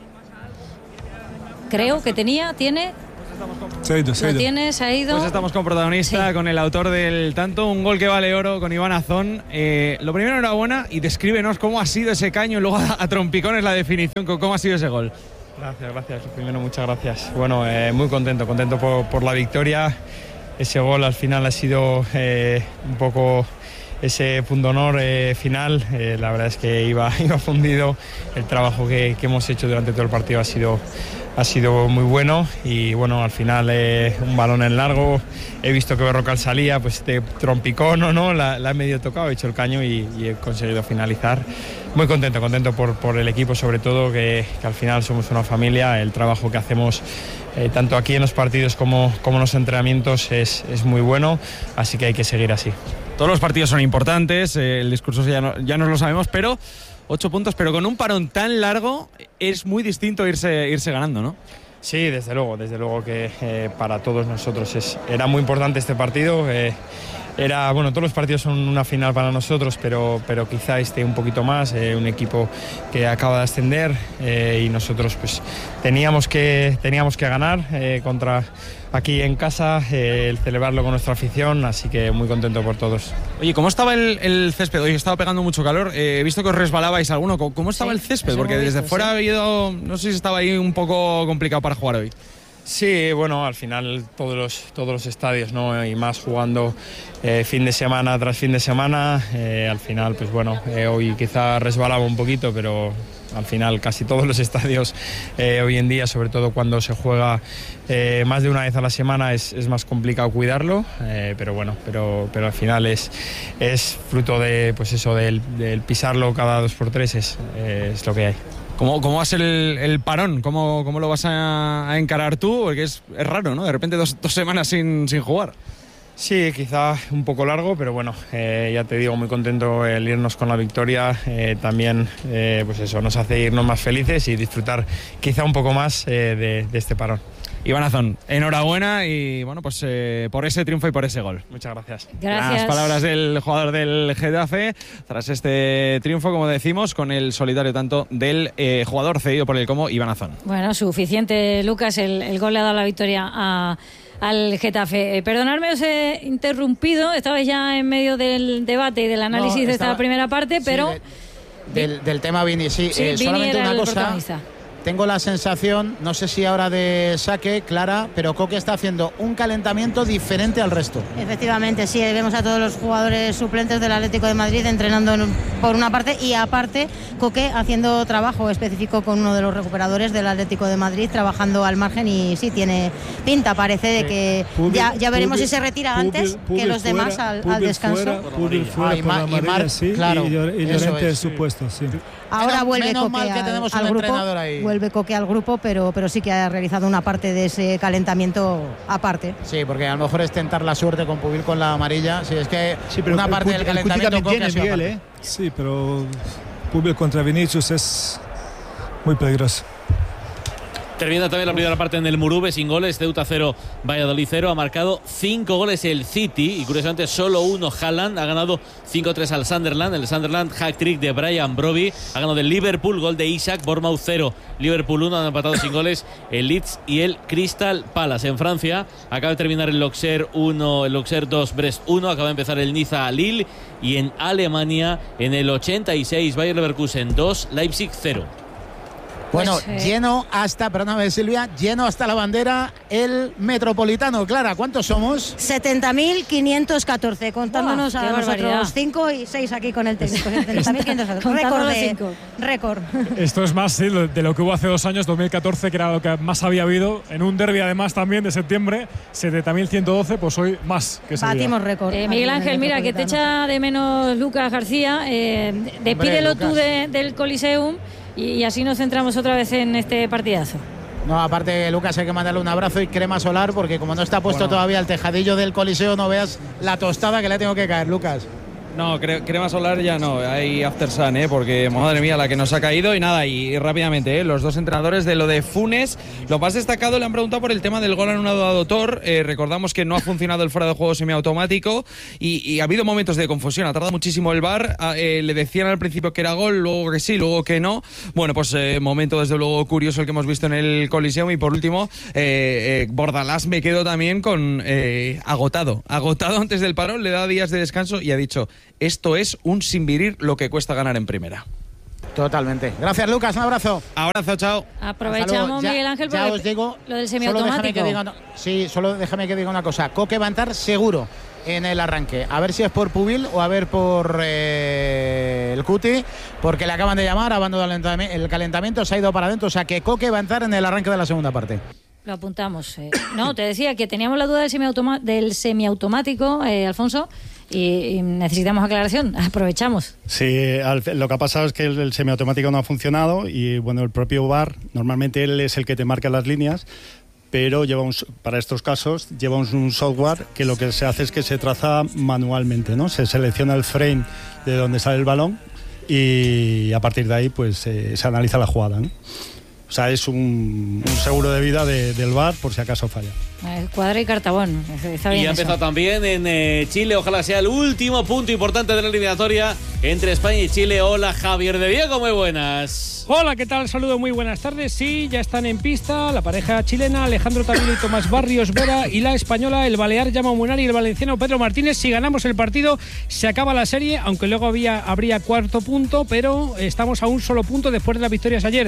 Speaker 1: Creo que tiene.
Speaker 5: Se ha ido.
Speaker 1: Se ha ido.
Speaker 13: Pues estamos con protagonista, con el autor del tanto, un gol que vale oro, con Iván Azón. Lo primero, enhorabuena y descríbenos cómo ha sido ese caño y luego a trompicones la definición, cómo ha sido ese gol.
Speaker 14: Gracias. Primero, muchas gracias. Bueno, muy contento por la victoria. Ese gol al final ha sido un poco ese punto honor final. La verdad es que iba fundido. El trabajo que hemos hecho durante todo el partido ha sido muy bueno y bueno, al final un balón en largo, he visto que Berrocal salía, pues este trompicón la he medio tocado, he hecho el caño y he conseguido finalizar. Muy contento por el equipo, sobre todo que al final somos una familia. El trabajo que hacemos tanto aquí en los partidos como en los entrenamientos es muy bueno, así que hay que seguir así.
Speaker 13: Todos los partidos son importantes, el discurso ya nos lo sabemos, pero 8 puntos, pero con un parón tan largo es muy distinto irse ganando, ¿no?
Speaker 14: Sí, desde luego que para todos nosotros era muy importante este partido. Todos los partidos son una final para nosotros, pero quizá un poquito más, un equipo que acaba de ascender y nosotros pues teníamos que ganar contra aquí en casa, celebrarlo con nuestra afición, así que muy contento por todos.
Speaker 13: Oye, ¿cómo estaba el césped? Hoy estaba pegando mucho calor, he visto que os resbalabais alguno. ¿Cómo estaba el césped? Porque desde fuera ha habido, no sé si estaba ahí un poco complicado para jugar hoy.
Speaker 14: Sí, bueno, al final todos los estadios, ¿no? Y más jugando fin de semana tras fin de semana, al final, pues bueno, hoy quizá resbalaba un poquito, pero al final casi todos los estadios hoy en día, sobre todo cuando se juega más de una vez a la semana, es más complicado cuidarlo, pero al final es fruto de, pues eso, del pisarlo cada 2x3, es lo que hay.
Speaker 13: ¿Cómo va a ser el parón? ¿Cómo lo vas a encarar tú? Porque es raro, ¿no? De repente dos semanas sin jugar.
Speaker 14: Sí, quizá un poco largo, pero bueno, ya te digo, muy contento el irnos con la victoria. También, pues eso, nos hace irnos más felices y disfrutar quizá un poco más de este parón.
Speaker 13: Iván Azón, enhorabuena y bueno, pues por ese triunfo y por ese gol.
Speaker 14: Muchas gracias.
Speaker 1: Gracias.
Speaker 13: Las palabras del jugador del Getafe tras este triunfo, como decimos, con el solitario tanto del jugador cedido por el Como, Iván Azón.
Speaker 1: Bueno, suficiente, Lucas, el gol le ha dado la victoria al Getafe. Perdonadme, os he interrumpido, estabais ya en medio del debate y del análisis de esta primera parte, pero...
Speaker 4: Del tema Vini, sí, solamente una cosa. Tengo la sensación, no sé si ahora de saque, Clara, pero Coque está haciendo un calentamiento diferente al resto.
Speaker 10: Efectivamente, sí, vemos a todos los jugadores suplentes del Atlético de Madrid entrenando por una parte y aparte Coque haciendo trabajo específico con uno de los recuperadores del Atlético de Madrid, trabajando al margen y sí, tiene pinta, parece de que ya veremos si se retira antes que los demás al descanso.
Speaker 5: Claro, y Llorente su puesto, sí.
Speaker 10: Ahora vuelve
Speaker 4: menos
Speaker 10: Coque
Speaker 4: mal que tenemos un
Speaker 10: grupo,
Speaker 4: entrenador ahí.
Speaker 10: vuelve Coque al grupo, pero sí que ha realizado una parte de ese calentamiento aparte.
Speaker 4: Sí, porque a lo mejor es tentar la suerte con Pubil con la amarilla. Sí, es que
Speaker 7: pero
Speaker 4: una parte del calentamiento
Speaker 7: Coque tiene, Miguel,
Speaker 5: Sí, pero Pubil contra Vinicius es muy peligroso.
Speaker 9: Termina también la primera parte en el Murube sin goles. Ceuta 0, Valladolid 0. Ha marcado 5 goles el City y curiosamente solo uno Haaland. Ha ganado 5-3 al Sunderland. El Sunderland, hat-trick de Brian Brobbey. Ha ganado el Liverpool, gol de Isaac. Bournemouth 0, Liverpool 1. Han empatado sin goles el Leeds y el Crystal Palace. En Francia acaba de terminar el Auxerre 1, el Auxerre 2, Brest 1. Acaba de empezar el Niza Lille. Y en Alemania, en el 86, Bayer Leverkusen 2, Leipzig 0.
Speaker 4: Bueno, lleno hasta, perdóname Silvia, lleno hasta la bandera el Metropolitano. Clara, ¿cuántos somos?
Speaker 10: 70.514, contándonos a nosotros 5 y 6 aquí con el técnico. 70.514, récord.
Speaker 6: Esto es más de lo que hubo hace 2 años, 2014, que era lo que más había habido. En un derbi además también de septiembre, 70.112, pues hoy más que ese
Speaker 10: batimos
Speaker 6: día.
Speaker 10: récord.
Speaker 1: Miguel Ángel, mira, que te echa de menos Lucas García. Despídelo tú del Coliseum. Y así nos centramos otra vez en este partidazo.
Speaker 4: No, aparte, Lucas, hay que mandarle un abrazo y crema solar, porque como no está puesto todavía el tejadillo del Coliseo, no veas la tostada que le tengo que caer, Lucas.
Speaker 13: No, crema solar ya no, hay after sun, porque madre mía la que nos ha caído. Y nada, y rápidamente, los dos entrenadores de lo de Funes, lo más destacado le han preguntado por el tema del gol anulado a Tor. Recordamos que no ha funcionado el fuera de juego semiautomático y ha habido momentos de confusión, ha tardado muchísimo el VAR, le decían al principio que era gol, luego que sí, luego que no. Bueno, pues momento desde luego curioso el que hemos visto en el Coliseum. Y por último, Bordalás me quedo también con agotado antes del parón, le da días de descanso y ha dicho: esto es un sinvirir lo que cuesta ganar en primera.
Speaker 4: Totalmente. Gracias, Lucas. Un abrazo.
Speaker 13: Abrazo, chao.
Speaker 1: Aprovechamos, Miguel Ángel,
Speaker 4: ya os digo,
Speaker 1: lo del semiautomático.
Speaker 4: Solo déjame que diga una cosa. Coque va a entrar seguro en el arranque. A ver si es por Pubil o a ver por el Cuti, porque le acaban de llamar, ha abandonado el calentamiento, se ha ido para adentro. O sea que Coque va a entrar en el arranque de la segunda parte.
Speaker 1: Lo apuntamos. No, te decía que teníamos la duda del semiautomático, Alfonso, y necesitamos aclaración. Aprovechamos.
Speaker 8: Sí, lo que ha pasado es que el semiautomático no ha funcionado y bueno, el propio VAR, normalmente él es el que te marca las líneas, pero para estos casos lleva un software que lo que se hace es que se traza manualmente, ¿no? Se selecciona el frame de donde sale el balón y a partir de ahí pues se analiza la jugada, ¿no? O sea, es un seguro de vida del VAR por si acaso falla.
Speaker 1: Cuadra y Cartabón. Está bien.
Speaker 9: Y ha empezado también en Chile. Ojalá sea el último punto importante de la eliminatoria entre España y Chile. Hola, Javier de Diego, muy buenas.
Speaker 15: Hola, ¿qué tal? Saludo, muy buenas tardes. Sí, ya están en pista la pareja chilena, Alejandro Tavilo y Tomás Barrios Vera, y la española, el balear Jaume Munari y el valenciano Pedro Martínez. Si ganamos el partido, se acaba la serie, aunque luego habría cuarto punto, pero estamos a un solo punto después de las victorias ayer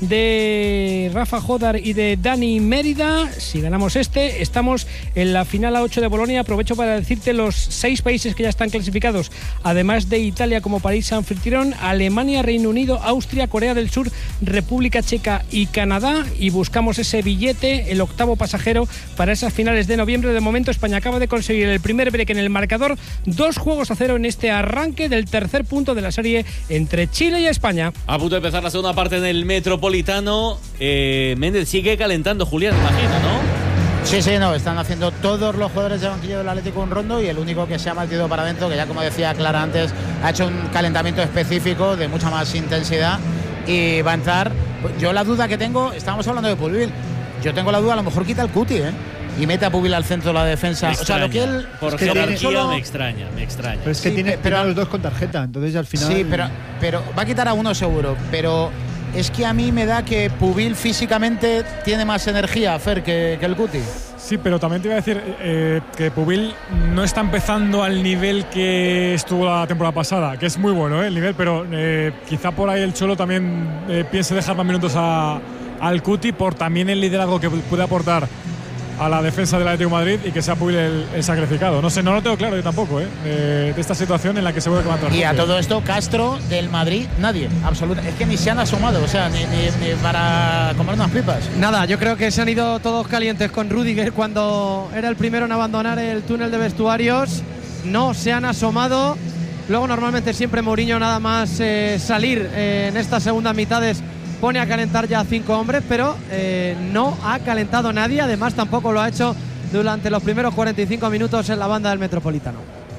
Speaker 15: de Rafa Jodar y de Dani Mérida. Si ganamos estamos en la final a 8 de Bolonia. Aprovecho para decirte los 6 países que ya están clasificados, además de Italia como país anfitrión: Alemania, Reino Unido, Austria, Corea del Sur, República Checa y Canadá. Y buscamos ese billete, el octavo pasajero, para esas finales de noviembre. De momento España acaba de conseguir el primer break en el marcador, 2-0 en este arranque del tercer punto de la serie entre Chile y España.
Speaker 9: A punto de empezar la segunda parte en el Metropolitano. Méndez sigue calentando, Julián, imagino, ¿no?
Speaker 4: Sí, no, están haciendo todos los jugadores de banquillo del Atlético un rondo, y el único que se ha metido para adentro, que ya como decía Clara antes, ha hecho un calentamiento específico de mucha más intensidad y va a entrar. Yo la duda que tengo, estábamos hablando de Pubil, yo tengo la duda, a lo mejor quita el Cuti, y mete a Pubil al centro de la defensa.
Speaker 9: Me extraña,
Speaker 4: o sea, lo que él
Speaker 9: por jerarquía me extraña.
Speaker 7: Pero es que tiene a los dos con tarjeta, entonces al final.
Speaker 4: Sí, pero va a quitar a uno seguro, pero es que a mí me da que Pubil físicamente tiene más energía, Fer, que el Cuti.
Speaker 6: Sí, pero también te iba a decir que Pubil no está empezando al nivel que estuvo la temporada pasada, que es muy bueno el nivel, pero quizá por ahí el Cholo también piense dejar más minutos al Cuti por también el liderazgo que puede aportar a la defensa del Atlético de Madrid y que sea Pubil el sacrificado. No sé, no lo tengo claro yo tampoco, de esta situación en la que se vuelve a levantar.
Speaker 4: Y a todo esto, Castro del Madrid, nadie, absolutamente. Es que ni se han asomado, o sea, ni para comer unas pipas.
Speaker 3: Nada, yo creo que se han ido todos calientes con Rüdiger cuando era el primero en abandonar el túnel de vestuarios. No se han asomado. Luego normalmente siempre Mourinho, nada más salir en estas segundas mitades, pone a calentar ya a 5 hombres, pero no ha calentado nadie. Además tampoco lo ha hecho durante los primeros 45 minutos en la banda del Metropolitano.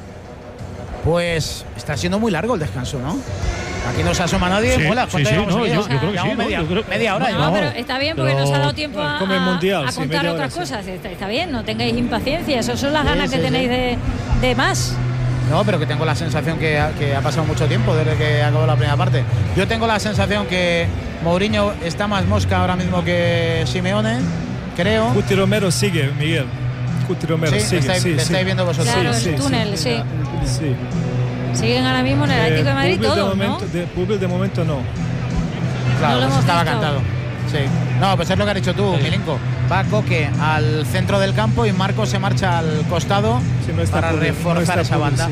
Speaker 4: Pues está siendo muy largo el descanso, ¿no? Aquí no se asoma nadie.
Speaker 2: Sí,
Speaker 4: Mola,
Speaker 2: yo creo que sí.
Speaker 4: Media hora.
Speaker 1: No, pero está bien porque nos ha dado tiempo a
Speaker 5: mundial,
Speaker 1: contar otras cosas. Está bien, no tengáis impaciencia. Esas son las ganas que tenéis de más.
Speaker 4: No, pero que tengo la sensación que ha pasado mucho tiempo desde que acabó la primera parte. Yo tengo la sensación que Mourinho está más mosca ahora mismo que Simeone, creo.
Speaker 5: Cuti Romero sigue, Miguel. Cuti Romero sigue.
Speaker 4: Le estáis viendo vosotros.
Speaker 1: Claro, el túnel, sí. Siguen ahora mismo en el Atlético de Madrid todos, ¿no?
Speaker 5: Pubil de momento no.
Speaker 4: Claro,
Speaker 1: no
Speaker 4: pues estaba cantado. Sí. No, pues es lo que has dicho tú, Milinko. Va Coque al centro del campo y Marco se marcha al costado para reforzar esa banda.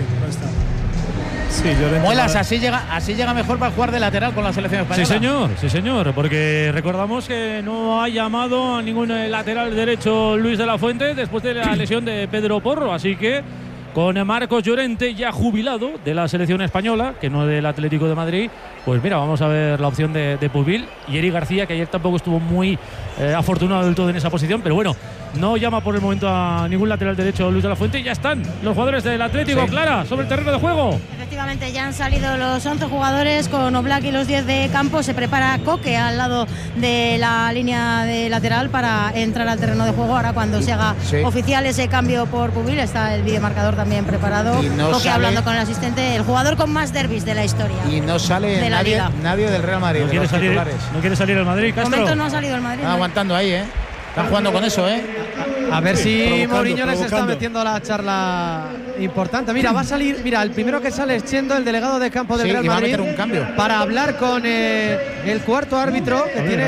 Speaker 4: Muelas, así llega mejor para jugar de lateral con la selección española.
Speaker 2: Sí señor, porque recordamos que no ha llamado a ningún lateral derecho Luis de la Fuente después de la lesión de Pedro Porro, así que con Marcos Llorente, ya jubilado de la selección española, que no del Atlético de Madrid. Pues mira, vamos a ver la opción de Pubil y Eric García, que ayer tampoco estuvo muy afortunado del todo en esa posición, pero bueno, no llama por el momento a ningún lateral derecho Luis de la Fuente. Y ya están los jugadores del Atlético, Clara, sobre el terreno de juego.
Speaker 10: Efectivamente, ya han salido los 11 jugadores con Oblak y los 10 de campo. Se prepara Coque al lado de la línea de lateral para entrar al terreno de juego. Ahora cuando se haga oficial ese cambio por Pubil, está el videomarcador también preparado.
Speaker 4: Y no
Speaker 10: Coque
Speaker 4: sale,
Speaker 10: hablando con el asistente, el jugador con más derbis de la historia.
Speaker 4: Y no sale nadie del Real Madrid.
Speaker 2: No quiere salir el Madrid, Castro.
Speaker 10: De momento no ha salido el Madrid.
Speaker 4: Están aguantando ahí, Están jugando con eso,
Speaker 3: A ver si Mourinho les está metiendo la charla importante. Mira, va a salir, el primero que sale es Chendo, el delegado de campo del Real Madrid,
Speaker 4: va a meter un cambio
Speaker 3: para hablar con el cuarto árbitro que tiene